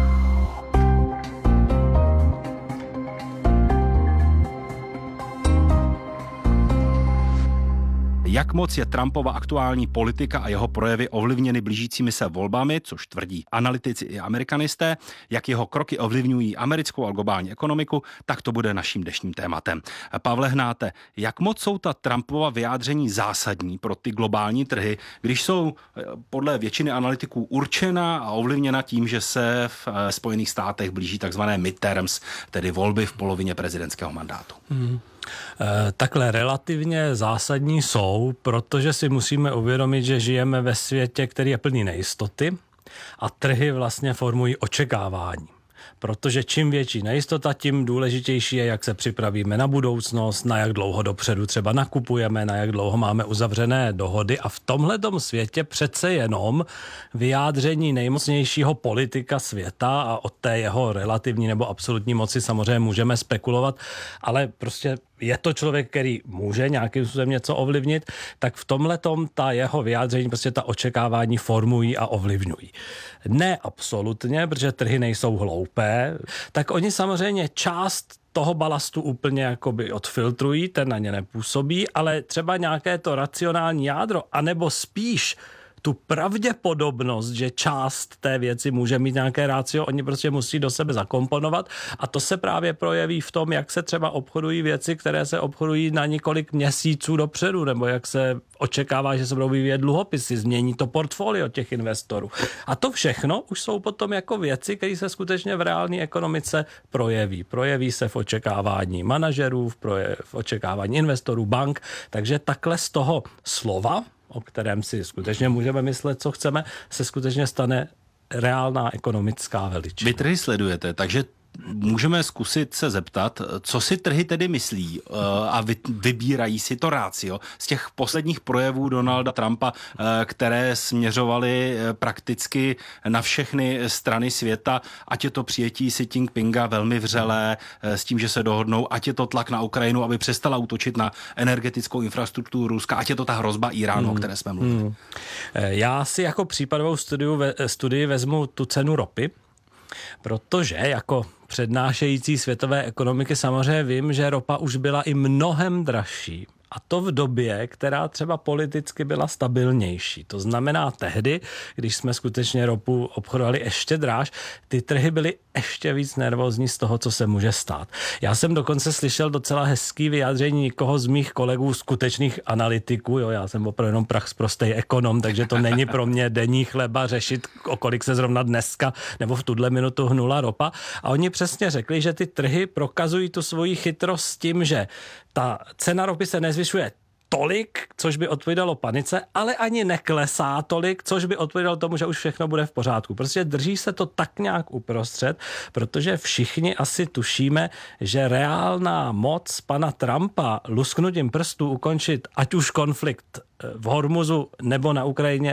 Jak moc je Trumpova aktuální politika a jeho projevy ovlivněny blížícími se volbami, což tvrdí analytici i amerikanisté, jak jeho kroky ovlivňují americkou a globální ekonomiku, tak to bude naším dnešním tématem. Pavle Hnáte, jak moc jsou ta Trumpova vyjádření zásadní pro ty globální trhy, když jsou podle většiny analytiků určena a ovlivněna tím, že se v Spojených státech blíží takzvané midterms, tedy volby v polovině prezidentského mandátu? Takhle relativně zásadní jsou, protože si musíme uvědomit, že žijeme ve světě, který je plný nejistoty a trhy vlastně formují očekávání. Protože čím větší nejistota, tím důležitější je, jak se připravíme na budoucnost, na jak dlouho dopředu třeba nakupujeme, na jak dlouho máme uzavřené dohody a v tomhletom světě přece jenom vyjádření nejmocnějšího politika světa a o té jeho relativní nebo absolutní moci samozřejmě můžeme spekulovat, ale prostě je to člověk, který může nějakým způsobem něco ovlivnit, tak v tomhletom ta jeho vyjádření, prostě ta očekávání formují a ovlivňují. Ne absolutně, protože trhy nejsou hloupé, tak oni samozřejmě část toho balastu úplně jakoby odfiltrují, ten na ně nepůsobí, ale třeba nějaké to racionální jádro, anebo spíš tu pravděpodobnost, že část té věci může mít nějaké rácio, oni prostě musí do sebe zakomponovat a to se právě projeví v tom, jak se třeba obchodují věci, které se obchodují na několik měsíců dopředu, nebo jak se očekává, že se budou vyvíjet dluhopisy, změní to portfolio těch investorů. A to všechno už jsou potom jako věci, které se skutečně v reálné ekonomice projeví. Projeví se v očekávání manažerů, v očekávání investorů, bank, takže takhle z toho slova, o kterém si skutečně můžeme myslet, co chceme, se skutečně stane reálná ekonomická veličina. Vy trhy sledujete, takže můžeme zkusit se zeptat, co si trhy tedy myslí a vybírají si to rácio z těch posledních projevů Donalda Trumpa, které směřovaly prakticky na všechny strany světa, ať je to přijetí Xi Jinpinga velmi vřelé s tím, že se dohodnou, ať je to tlak na Ukrajinu, aby přestala útočit na energetickou infrastrukturu Ruska, ať je to ta hrozba Iránu, o které jsme mluvili. Já si jako případovou studii vezmu tu cenu ropy, protože jako přednášející světové ekonomiky samozřejmě vím, že ropa už byla i mnohem dražší. A to v době, která třeba politicky byla stabilnější. To znamená tehdy, když jsme skutečně ropu obchodovali ještě dráž, ty trhy byly ještě víc nervózní z toho, co se může stát. Já jsem dokonce slyšel docela hezký vyjádření někoho z mých kolegů skutečných analytiků. Jo, já jsem opravdu jenom prostej ekonom, takže to není pro mě denní chleba řešit, o kolik se zrovna dneska nebo v tuhle minutu hnula ropa. A oni přesně řekli, že ty trhy prokazují tu svoji chytrost s tím, že ta cena ropy se nezvyšuje tolik, což by odpovídalo panice, ale ani neklesá tolik, což by odpovídalo tomu, že už všechno bude v pořádku. Prostě drží se to tak nějak uprostřed, protože všichni asi tušíme, že reálná moc pana Trumpa lusknutím prstů ukončit ať už konflikt v Hormuzu nebo na Ukrajině,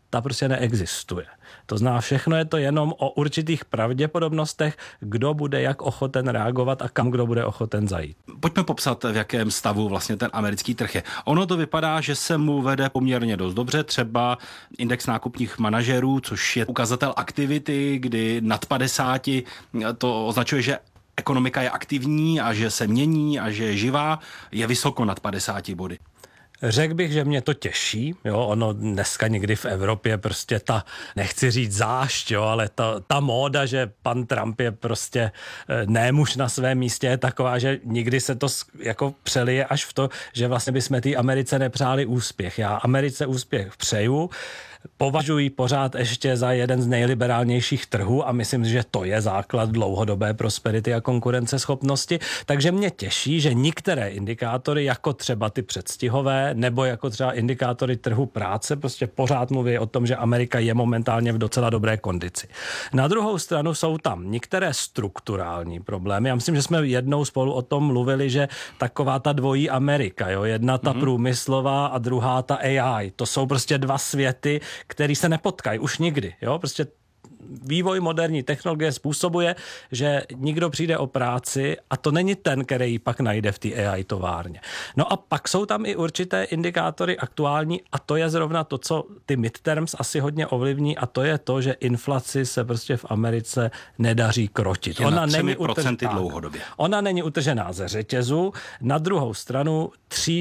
ta prostě neexistuje. To znamená, všechno je to jenom o určitých pravděpodobnostech, kdo bude jak ochoten reagovat a kam kdo bude ochoten zajít. Pojďme popsat, v jakém stavu vlastně ten americký trh je. Ono to vypadá, že se mu vede poměrně dost dobře, třeba index nákupních manažerů, což je ukazatel aktivity, kdy nad 50 to označuje, že ekonomika je aktivní a že se mění a že je živá, je vysoko nad 50 body. Řekl bych, že mě to těší, jo, ono dneska někdy v Evropě prostě ta, nechci říct zášť, jo, ale ta móda, že pan Trump je prostě nemuž na svém místě, je taková, že nikdy se to jako přelije až v to, že vlastně bychom té Americe nepřáli úspěch. Já Americe úspěch přeju, považuji pořád ještě za jeden z nejliberálnějších trhů a myslím, že to je základ dlouhodobé prosperity a konkurenceschopnosti. Takže mě těší, že některé indikátory, jako třeba ty předstihové, nebo jako třeba indikátory trhu práce, prostě pořád mluví o tom, že Amerika je momentálně v docela dobré kondici. Na druhou stranu jsou tam některé strukturální problémy. Já myslím, že jsme jednou spolu o tom mluvili, že taková ta dvojí Amerika, jo, jedna ta průmyslová a druhá ta AI. To jsou prostě dva světy, který se nepotkají už nikdy. Jo? Prostě vývoj moderní technologie způsobuje, že někdo přijde o práci a to není ten, který ji pak najde v té AI továrně. No a pak jsou tam i určité indikátory aktuální a to je zrovna to, co ty midterms asi hodně ovlivní a to je to, že inflaci se prostě v Americe nedaří krotit. Ona není dlouhodobě. Ona není utržená ze řetězu. Na druhou stranu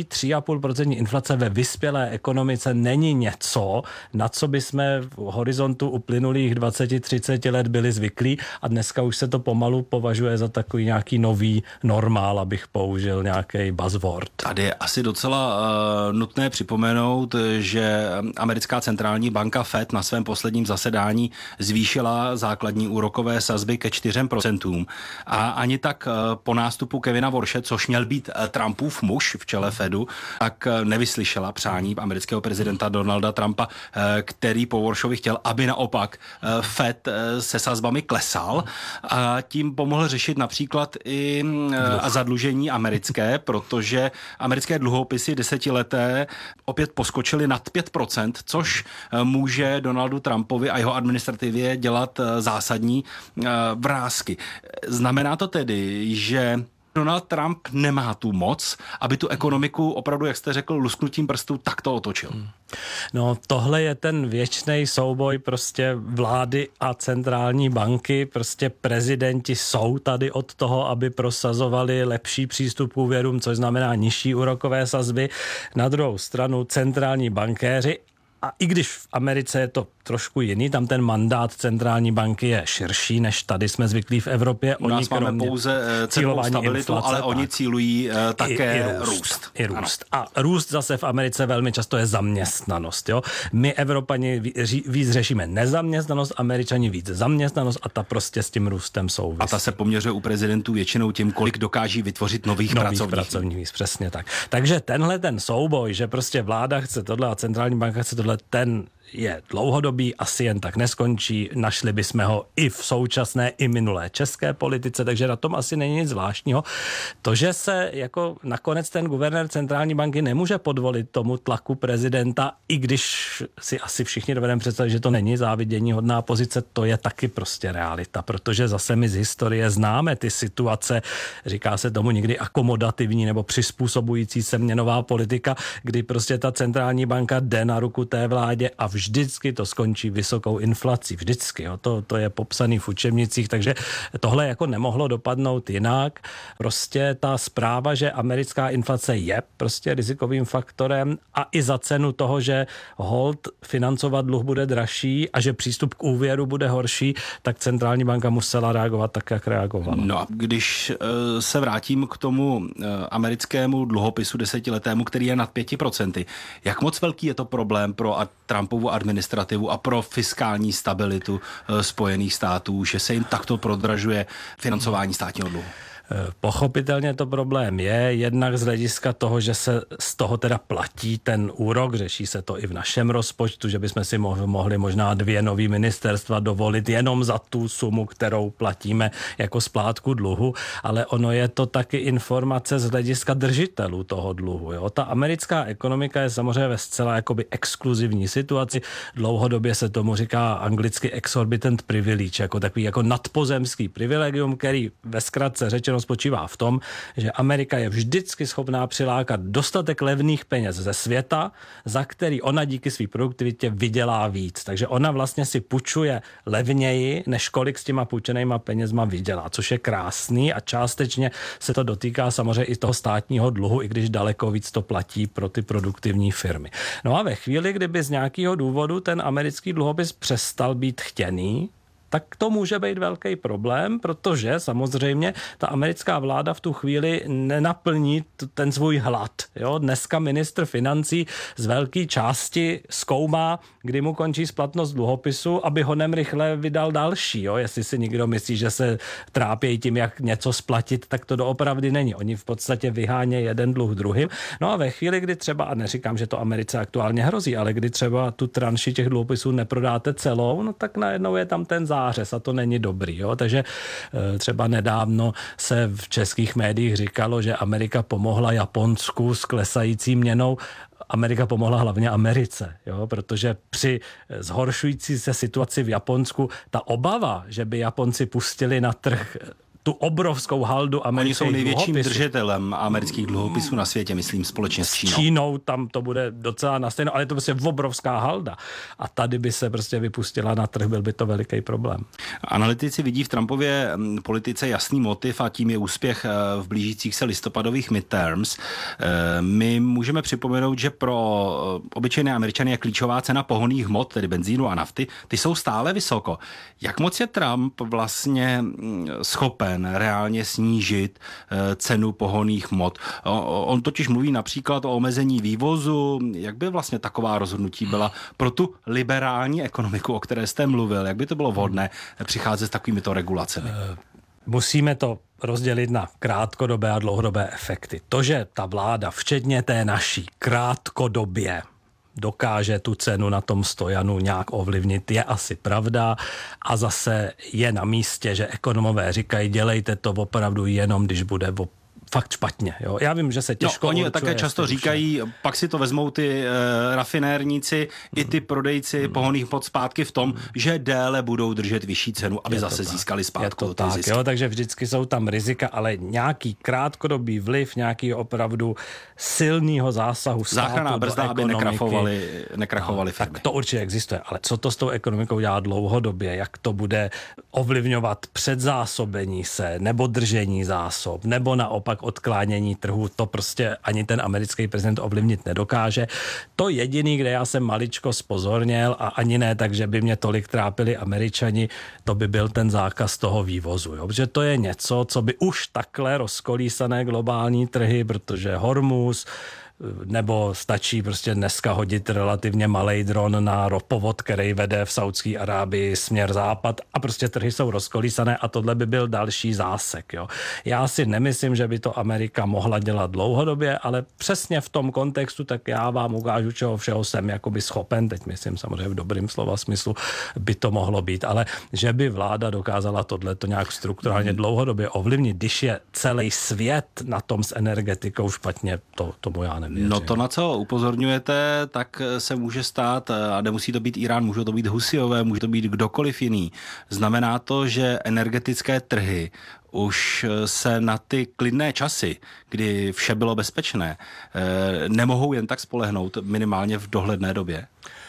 3,5% inflace ve vyspělé ekonomice není něco, na co bychom v horizontu uplynulých 20-30 let byli zvyklí a dneska už se to pomalu považuje za takový nějaký nový normál, abych použil nějaký buzzword. Tady je asi docela nutné připomenout, že americká centrální banka Fed na svém posledním zasedání zvýšila základní úrokové sazby ke 4% a ani tak po nástupu Kevina Warshe, což měl být Trumpův muž v čele Fedu, tak nevyslyšela přání amerického prezidenta Donalda Trumpa, který po Warshovi chtěl, aby naopak Fed se sazbami klesal a tím pomohl řešit například i zadlužení americké, protože americké dluhopisy desetileté opět poskočily nad 5%, což může Donaldu Trumpovi a jeho administrativě dělat zásadní vrásky. Znamená to tedy, že Donald Trump nemá tu moc, aby tu ekonomiku opravdu, jak jste řekl, lusknutím prstů takto otočil. No tohle je ten věčný souboj prostě vlády a centrální banky. Prostě prezidenti jsou tady od toho, aby prosazovali lepší přístup k úvěrům, což znamená nižší úrokové sazby. Na druhou stranu centrální bankéři. A i když v Americe je to trošku jiný, tam ten mandát centrální banky je širší, než tady jsme zvyklí v Evropě. U nás máme pouze cenovou stabilitu, inflace, ale oni cílují také růst. I růst. A růst zase v Americe velmi často je zaměstnanost. Jo? My Evropani víc řešíme nezaměstnanost, Američani víc zaměstnanost a ta prostě s tím růstem souvisí. A ta se poměřuje u prezidentů většinou tím, kolik dokáží vytvořit nových pracovních míst. Přesně tak. Takže tenhle ten souboj, že prostě vláda chce tohle a centrální banka chce tohle, ten je dlouhodobý, asi jen tak neskončí. Našli bychom ho i v současné, i minulé české politice, takže na tom asi není nic zvláštního. To, že se jako nakonec ten guvernér centrální banky nemůže podvolit tomu tlaku prezidenta, i když si asi všichni dovedeme představit, že to není záviděníhodná pozice, to je taky prostě realita, protože zase my z historie známe ty situace, říká se tomu někdy akomodativní nebo přizpůsobující se měnová politika, kdy prostě ta centrální banka jde na ruku té vládě a vždycky to skončí vysokou inflací. Vždycky. Jo. To je popsaný v učebnicích, takže tohle jako nemohlo dopadnout jinak. Prostě ta zpráva, že americká inflace je prostě rizikovým faktorem a i za cenu toho, že hold financovat dluh bude dražší a že přístup k úvěru bude horší, tak centrální banka musela reagovat tak, jak reagovala. No a když se vrátím k tomu americkému dluhopisu desetiletému, který je nad 5%, jak moc velký je to problém pro Trumpovu administrativu a pro fiskální stabilitu Spojených států, že se jim takto prodražuje financování státního dluhu? Pochopitelně to problém je, jednak z hlediska toho, že se z toho teda platí ten úrok, řeší se to i v našem rozpočtu, že bychom si mohli možná 2 nový ministerstva dovolit jenom za tu sumu, kterou platíme jako splátku dluhu, ale ono je to taky informace z hlediska držitelů toho dluhu. Jo? Ta americká ekonomika je samozřejmě ve zcela jakoby exkluzivní situaci, dlouhodobě se tomu říká anglicky exorbitant privilege, jako takový jako nadpozemský privilegium, který ve zkratce řečeno spočívá v tom, že Amerika je vždycky schopná přilákat dostatek levných peněz ze světa, za který ona díky své produktivitě vydělá víc. Takže ona vlastně si půjčuje levněji, než kolik s těma půjčenýma penězma vydělá, což je krásný a částečně se to dotýká samozřejmě i toho státního dluhu, i když daleko víc to platí pro ty produktivní firmy. No a ve chvíli, kdyby z nějakého důvodu ten americký dluhopis přestal být chtěný, tak to může být velký problém, protože samozřejmě ta americká vláda v tu chvíli nenaplní ten svůj hlad. Jo? Dneska ministr financí z velké části zkoumá, kdy mu končí splatnost dluhopisu, aby honem rychle vydal další. Jo? Jestli si někdo myslí, že se trápí tím, jak něco splatit, tak to doopravdy není. Oni v podstatě vyhánějí jeden dluh druhým. No a ve chvíli, kdy třeba, a neříkám, že to Americe aktuálně hrozí, ale kdy třeba tu tranši těch dluhopisů neprodáte celou, no tak najednou je tam ten zářez a to není dobrý. Jo? Takže třeba nedávno se v českých médiích říkalo, že Amerika pomohla Japonsku s klesající měnou. Amerika pomohla hlavně Americe, jo? Protože při zhoršující se situaci v Japonsku ta obava, že by Japonci pustili na trh tu obrovskou haldu amerických dluhopisů. Oni jsou největším dluhopisů. držitelem amerických dluhopisů na světě, myslím, společně s Čínou. S Čínou tam to bude docela nastejno, ale je to prostě obrovská halda. A tady by se prostě vypustila na trh, byl by to veliký problém. Analytici vidí v Trumpově politice jasný motiv a tím je úspěch v blížících se listopadových midterms. My můžeme připomenout, že pro obyčejné Američany je klíčová cena pohonných hmot, tedy benzínu a nafty. Ty jsou stále vysoko. Jak moc je Trump vlastně schopen reálně snížit cenu pohonných hmot? On totiž mluví například o omezení vývozu. Jak by vlastně taková rozhodnutí byla pro tu liberální ekonomiku, o které jste mluvil? Jak by to bylo vhodné přicházet s takovýmito regulacemi? Musíme to rozdělit na krátkodobé a dlouhodobé efekty. To, že ta vláda, včetně té naší, krátkodobě dokáže tu cenu na tom stojanu nějak ovlivnit, je asi pravda. A zase je na místě, že ekonomové říkají, dělejte to opravdu jenom, když bude fakt špatně. Jo? Já vím, že se těžko oni také často říkají, pak si to vezmou ty rafinérníci i ty prodejci pohonných hmot zpátky v tom, že déle budou držet vyšší cenu, aby zase získali zpátky ty zisky. Jo, takže vždycky jsou tam rizika, ale nějaký krátkodobý vliv, nějaký opravdu silného zásahu státu záchranná brzda, aby nekrachovaly firmy. Tak to určitě existuje, ale co to s tou ekonomikou dělá dlouhodobě, jak to bude ovlivňovat předzásobení se, nebo držení zásob, nebo naopak odklánění trhu, to prostě ani ten americký prezident ovlivnit nedokáže. To jediný, kde já jsem maličko spozorněl a ani ne tak, že by mě tolik trápili Američani, to by byl ten zákaz toho vývozu. Jo? Protože to je něco, co by už takhle rozkolísané globální trhy, protože Hormuz, nebo stačí prostě dneska hodit relativně malej dron na ropovod, který vede v Saudské Arábii směr západ a prostě trhy jsou rozkolísané a tohle by byl další zásek. Jo. Já si nemyslím, že by to Amerika mohla dělat dlouhodobě, ale přesně v tom kontextu, tak já vám ukážu, čeho všeho jsem jakoby schopen, teď myslím samozřejmě v dobrým slova smyslu, by to mohlo být, ale že by vláda dokázala tohleto nějak strukturálně dlouhodobě ovlivnit, když je celý svět na tom s energetikou špatně, tomu já nevěřím. No to, na co upozorňujete, tak se může stát, a nemusí to být Irán, můžou to být Husijové, může to být kdokoliv jiný. Znamená to, že energetické trhy už se na ty klidné časy, kdy vše bylo bezpečné, nemohou jen tak spolehnout minimálně v dohledné době?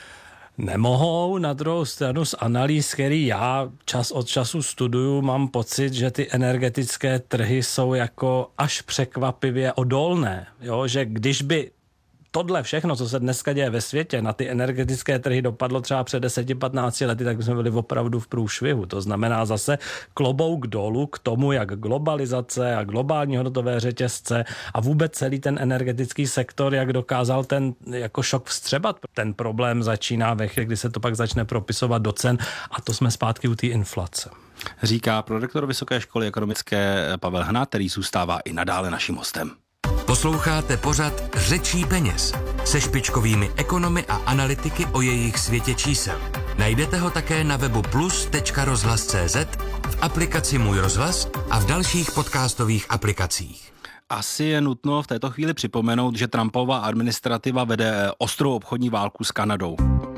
Nemohou, na druhou stranu z analýz, který já čas od času studuju, mám pocit, že ty energetické trhy jsou jako až překvapivě odolné. Jo? Že když by tohle všechno, co se dneska děje ve světě, na ty energetické trhy dopadlo třeba před 10-15 lety, tak jsme byli opravdu v průšvihu. To znamená zase klobouk dolů k tomu, jak globalizace a globální hodnotové řetězce a vůbec celý ten energetický sektor, jak dokázal ten jako šok vstřebat. Ten problém začíná ve chvíli, kdy se to pak začne propisovat do cen a to jsme zpátky u té inflace. Říká prorektor Vysoké školy ekonomické Pavel Hnát, který zůstává i nadále naším hostem. Posloucháte pořad Řečí peněz se špičkovými ekonomy a analytiky o jejich světě čísel. Najdete ho také na webu plus.rozhlas.cz, v aplikaci Můj rozhlas a v dalších podcastových aplikacích. Asi je nutno v této chvíli připomenout, že Trumpova administrativa vede ostrou obchodní válku s Kanadou.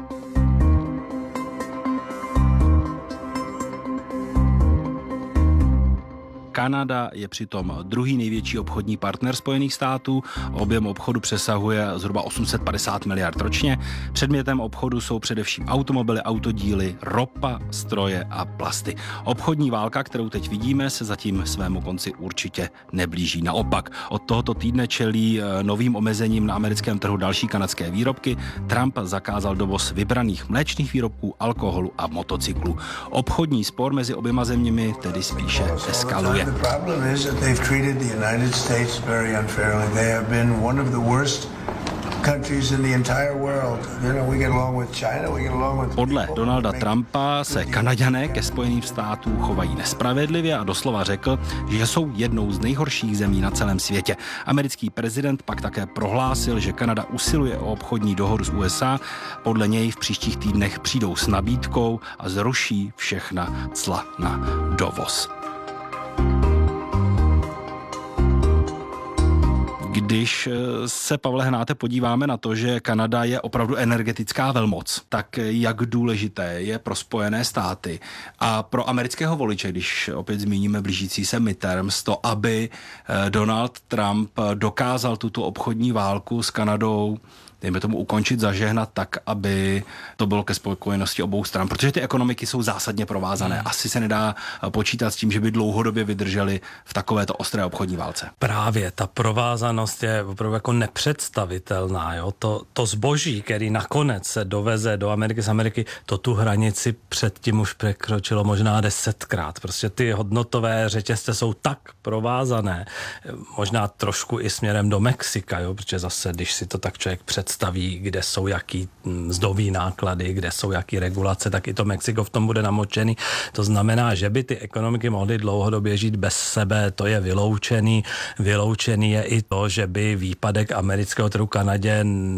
Kanada je přitom druhý největší obchodní partner Spojených států. Objem obchodu přesahuje zhruba 850 miliard ročně. Předmětem obchodu jsou především automobily, autodíly, ropa, stroje a plasty. Obchodní válka, kterou teď vidíme, se zatím svému konci určitě neblíží. Naopak, od tohoto týdne čelí novým omezením na americkém trhu další kanadské výrobky. Trump zakázal dovoz vybraných mléčných výrobků, alkoholu a motocyklů. Obchodní spor mezi oběma zeměmi tedy spíše eskaluje. The problem is that they've treated the United States very unfairly. They have been one of the worst countries in the entire world. You know, we get along with China, we get along with... Podle Donalda Trumpa se Kanaďané ke Spojeným státům chovají nespravedlivě a doslova řekl, že jsou jednou z nejhorších zemí na celém světě. Americký prezident pak také prohlásil, že Kanada usiluje o obchodní dohodu s USA. Podle něj v příštích týdnech přijdou s nabídkou a zruší všechna cla na dovoz. Když se, Pavle Hnáte, podíváme na to, že Kanada je opravdu energetická velmoc, tak jak důležité je pro Spojené státy a pro amerického voliče, když opět zmíníme blížící se midterms, to, aby Donald Trump dokázal tuto obchodní válku s Kanadou, dejme tomu, ukončit, zažehnat tak, aby to bylo ke spokojenosti obou stran, protože ty ekonomiky jsou zásadně provázané. Asi se nedá počítat s tím, že by dlouhodobě vydrželi v takovéto ostré obchodní válce. Právě ta provázanost je opravdu jako nepředstavitelná. Jo? To zboží, který nakonec se doveze do Ameriky z Ameriky, to tu hranici předtím už překročilo možná 10krát. Prostě ty hodnotové řetězce jsou tak provázané, možná trošku i směrem do Mexika, jo? Protože zase, když si to tak člověk představí, kde jsou jaký mzdový náklady, kde jsou jaký regulace, tak i to Mexiko v tom bude namočený. To znamená, že by ty ekonomiky mohly dlouhodobě žít bez sebe, to je vyloučený. Vyloučený je i to, že by výpadek amerického trhu Kanadě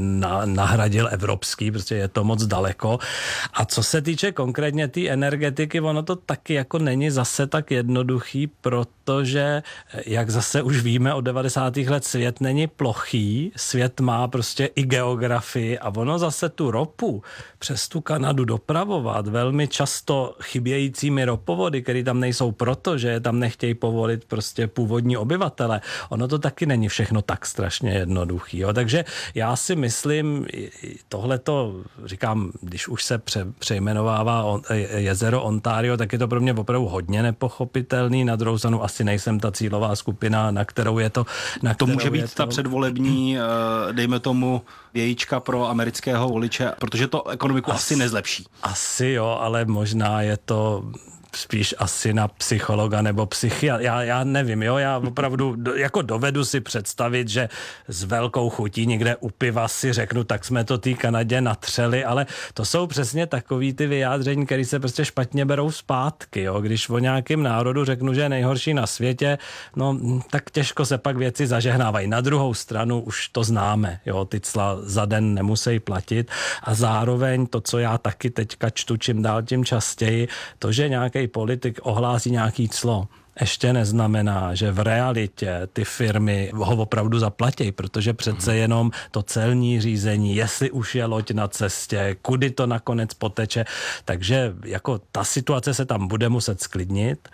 nahradil evropský, protože je to moc daleko. A co se týče konkrétně té energetiky, ono to taky jako není zase tak jednoduchý, protože, jak zase už víme od 90. let, svět není plochý, svět má prostě i geografii a ono zase tu ropu přes tu Kanadu dopravovat velmi často chybějícími ropovody, které tam nejsou proto, že je tam nechtějí povolit prostě původní obyvatele. Ono to taky není všechno tak strašně jednoduchý. Jo? Takže já si myslím, tohleto, říkám, když už se přejmenovává jezero Ontario, tak je to pro mě opravdu hodně nepochopitelný. Na druhou stranu asi nejsem ta cílová skupina, na kterou je to... To může být ta předvolební, dejme tomu, vějíčka pro amerického voliče, protože to ekonomiku asi nezlepší. Asi jo, ale možná je to spíš asi na psychologa nebo psychiatra. Já nevím, jo, já opravdu jako dovedu si představit, že s velkou chutí někde u piva si řeknu, tak jsme to té Kanadě natřeli, ale to jsou přesně takový ty vyjádření, které se prostě špatně berou zpátky, jo. Když o nějakém národu řeknu, že je nejhorší na světě, no tak těžko se pak věci zažehnávají. Na druhou stranu už to známe, jo, ty cla za den nemusí platit a zároveň to, co já taky teďka čtu čím dál tím častěji, to, že nějaký politik ohlásí nějaký clo, ještě neznamená, že v realitě ty firmy ho opravdu zaplatí, protože přece jenom to celní řízení, jestli už je loď na cestě, kudy to nakonec poteče, takže jako ta situace se tam bude muset sklidnit.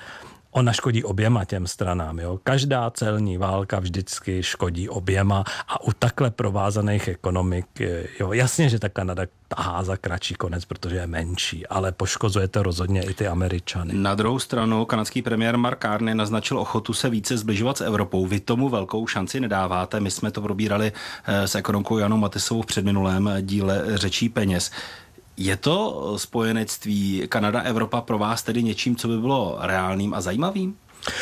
ona škodí oběma těm stranám. Jo? Každá celní válka vždycky škodí oběma a u takhle provázaných ekonomik, jo, jasně, že ta Kanada tahá za kratší konec, protože je menší, ale poškozuje to rozhodně i ty Američany. Na druhou stranu kanadský premiér Mark Carney naznačil ochotu se více zbližovat s Evropou. Vy tomu velkou šanci nedáváte. My jsme to probírali s ekonomkou Janou Matisovou v předminulém díle Řečí peněz. Je to spojenectví Kanada-Evropa pro vás tedy něčím, co by bylo reálným a zajímavým?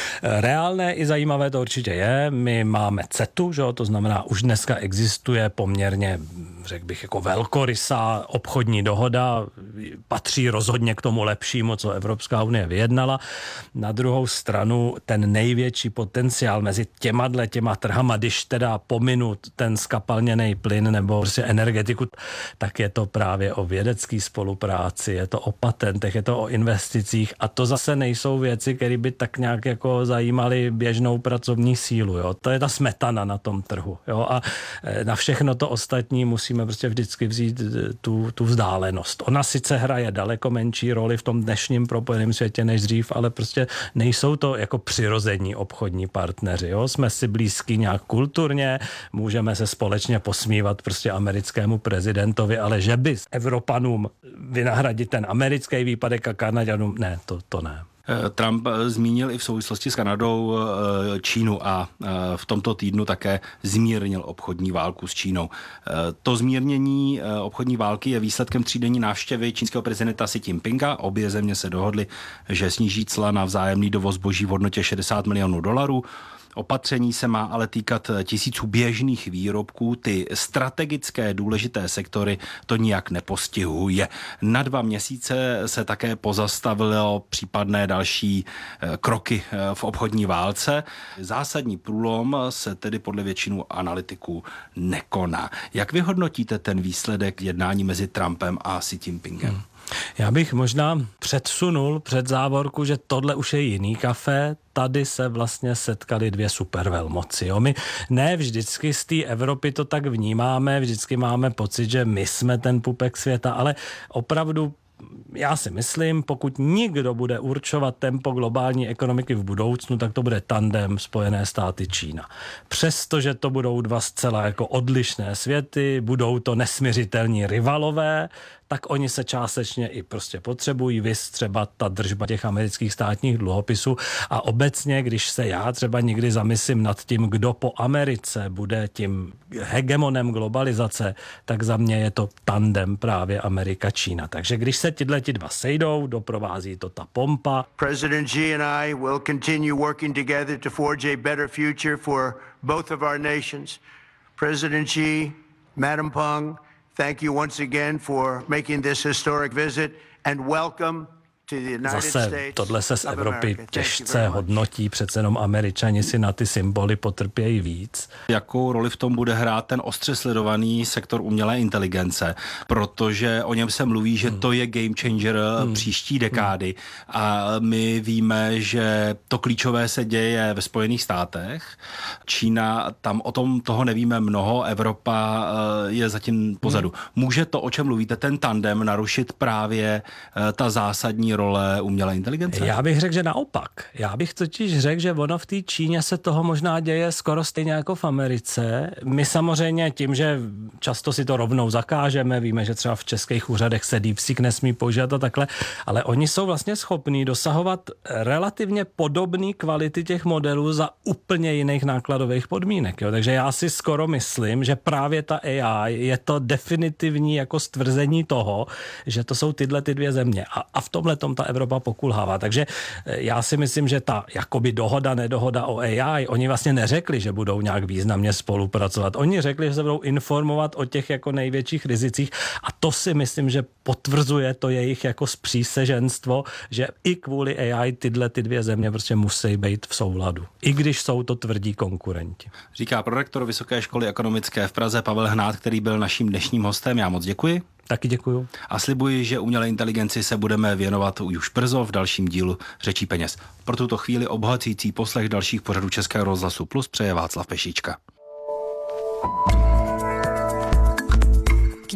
Reálné i zajímavé to určitě je. My máme CETu, že? To znamená, už dneska existuje poměrně, řekl bych, jako velkorysá obchodní dohoda. Patří rozhodně k tomu lepšímu, co Evropská unie vyjednala. Na druhou stranu ten největší potenciál mezi těma trhama, když teda pominu ten skapalněný plyn nebo prostě energetiku, tak je to právě o vědecké spolupráci, je to o patentech, je to o investicích a to zase nejsou věci, které by tak nějak jako zajímaly běžnou pracovní sílu. Jo. To je ta smetana na tom trhu. Jo. A na všechno to ostatní musíme prostě vždycky vzít tu vzdálenost. Ona sice hraje daleko menší roli v tom dnešním propojeném světě než dřív, ale prostě nejsou to jako přirození obchodní partneři. Jo. Jsme si blízký nějak kulturně, můžeme se společně posmívat prostě americkému prezidentovi, ale že by Evropanům vynahradit ten americký výpadek a Kanaďanům, ne, to ne. Trump zmínil i v souvislosti s Kanadou Čínu a v tomto týdnu také zmírnil obchodní válku s Čínou. To zmírnění obchodní války je výsledkem třídenní návštěvy čínského prezidenta Xi Jinpinga. Obě země se dohodly, že sníží cla na vzájemný dovoz zboží v hodnotě $60 milionů. Opatření se má ale týkat tisíců běžných výrobků, ty strategické důležité sektory to nijak nepostihuje. Na 2 měsíce se také pozastavilo případné další kroky v obchodní válce. Zásadní průlom se tedy podle většinu analytiků nekoná. Jak vy hodnotíte ten výsledek jednání mezi Trumpem a Xi Jinpingem? Já bych možná předsunul před závorku, že tohle už je jiný kafe. Tady se vlastně setkali 2 supervelmoci. Jo? My ne vždycky z té Evropy to tak vnímáme, vždycky máme pocit, že my jsme ten pupek světa, ale opravdu já si myslím, pokud nikdo bude určovat tempo globální ekonomiky v budoucnu, tak to bude tandem Spojené státy Čína. Přestože to budou 2 zcela jako odlišné světy, budou to nesmiřitelní rivalové, tak oni se částečně i prostě potřebují, viz třeba ta držba těch amerických státních dluhopisů a obecně, když se já třeba někdy zamyslím nad tím, kdo po Americe bude tím hegemonem globalizace, tak za mě je to tandem právě Amerika-Čína. Takže když se ti 2 sejdou, doprovází to ta pompa. President Xi and I will continue working together to forge a better future for both of our nations. President Xi, Madam Peng, thank you once again for making this historic visit and welcome to the United States. Zase tohle se z Evropy těžce hodnotí, přece jenom Američani si na ty symboly potrpějí víc. Jakou roli v tom bude hrát ten ostře sledovaný sektor umělé inteligence, protože o něm se mluví, že to je game changer příští dekády a my víme, že to klíčové se děje ve Spojených státech. Čína, tam o tom toho nevíme mnoho, Evropa je zatím pozadu. Může to, o čem mluvíte, ten tandem narušit právě ta zásadní role umělé inteligence? Já bych řekl, že naopak. Já bych totiž řekl, že ono v té Číně se toho možná děje skoro stejně jako v Americe. My samozřejmě tím, že často si to rovnou zakážeme, víme, že třeba v českých úřadech se DeepSeek nesmí používat a takhle, ale oni jsou vlastně schopní dosahovat relativně podobné kvality těch modelů za úplně jiných nákladových podmínek. Jo? Takže já si skoro myslím, že právě ta AI je to definitivní jako stvrzení toho, že to jsou tyhle 2 země. A v tomhle ta Evropa pokulhává. Takže já si myslím, že ta jakoby nedohoda o AI, oni vlastně neřekli, že budou nějak významně spolupracovat. Oni řekli, že se budou informovat o těch jako největších rizicích a to si myslím, že potvrzuje to jejich jako spříseženstvo, že i kvůli AI tyhle 2 země prostě musí být v souladu. I když jsou to tvrdí konkurenti. Říká prorektor Vysoké školy ekonomické v Praze Pavel Hnát, který byl naším dnešním hostem. Já moc děkuji. Taky děkuju. A slibuji, že umělé inteligenci se budeme věnovat už brzo v dalším dílu Řečí peněz. Pro tuto chvíli obohacující poslech dalších pořadů Českého rozhlasu Plus přeje Václav Pešička.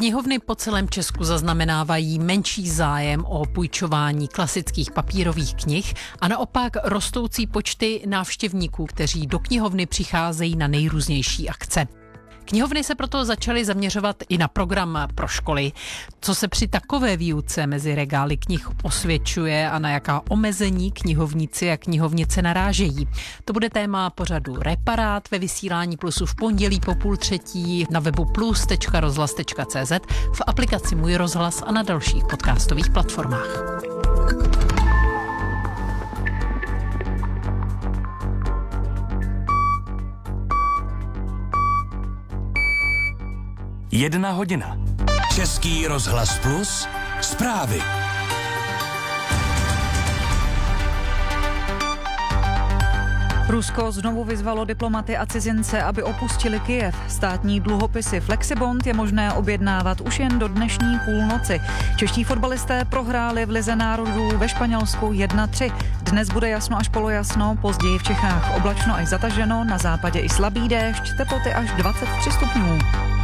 Knihovny po celém Česku zaznamenávají menší zájem o půjčování klasických papírových knih a naopak rostoucí počty návštěvníků, kteří do knihovny přicházejí na nejrůznější akce. Knihovny se proto začaly zaměřovat i na program pro školy. Co se při takové výuce mezi regály knih osvědčuje a na jaká omezení knihovníci a knihovnice narážejí. To bude téma pořadu Reparát ve vysílání Plusu v pondělí po 2:30 na webu plus.rozhlas.cz, v aplikaci Můj rozhlas a na dalších podcastových platformách. Jedna hodina. Český rozhlas Plus. Zprávy. Rusko znovu vyzvalo diplomaty a cizince, aby opustili Kyjev. Státní dluhopisy Flexibond je možné objednávat už jen do dnešní půlnoci. Čeští fotbalisté prohráli v Lize národů ve Španělsku 1-3. Dnes bude jasno až polojasno, později v Čechách oblačno až zataženo, na západě i slabý déšť, teploty až 23 stupňů.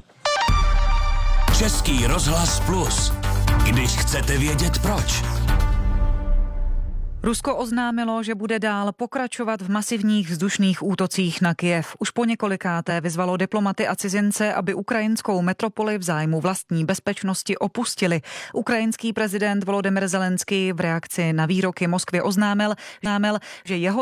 Český rozhlas Plus. Když chcete vědět proč. Rusko oznámilo, že bude dál pokračovat v masivních vzdušných útocích na Kyjev. Už po několikáté vyzvalo diplomaty a cizince, aby ukrajinskou metropoli v zájmu vlastní bezpečnosti opustili. Ukrajinský prezident Volodymyr Zelenský v reakci na výroky Moskvy oznámil, že jeho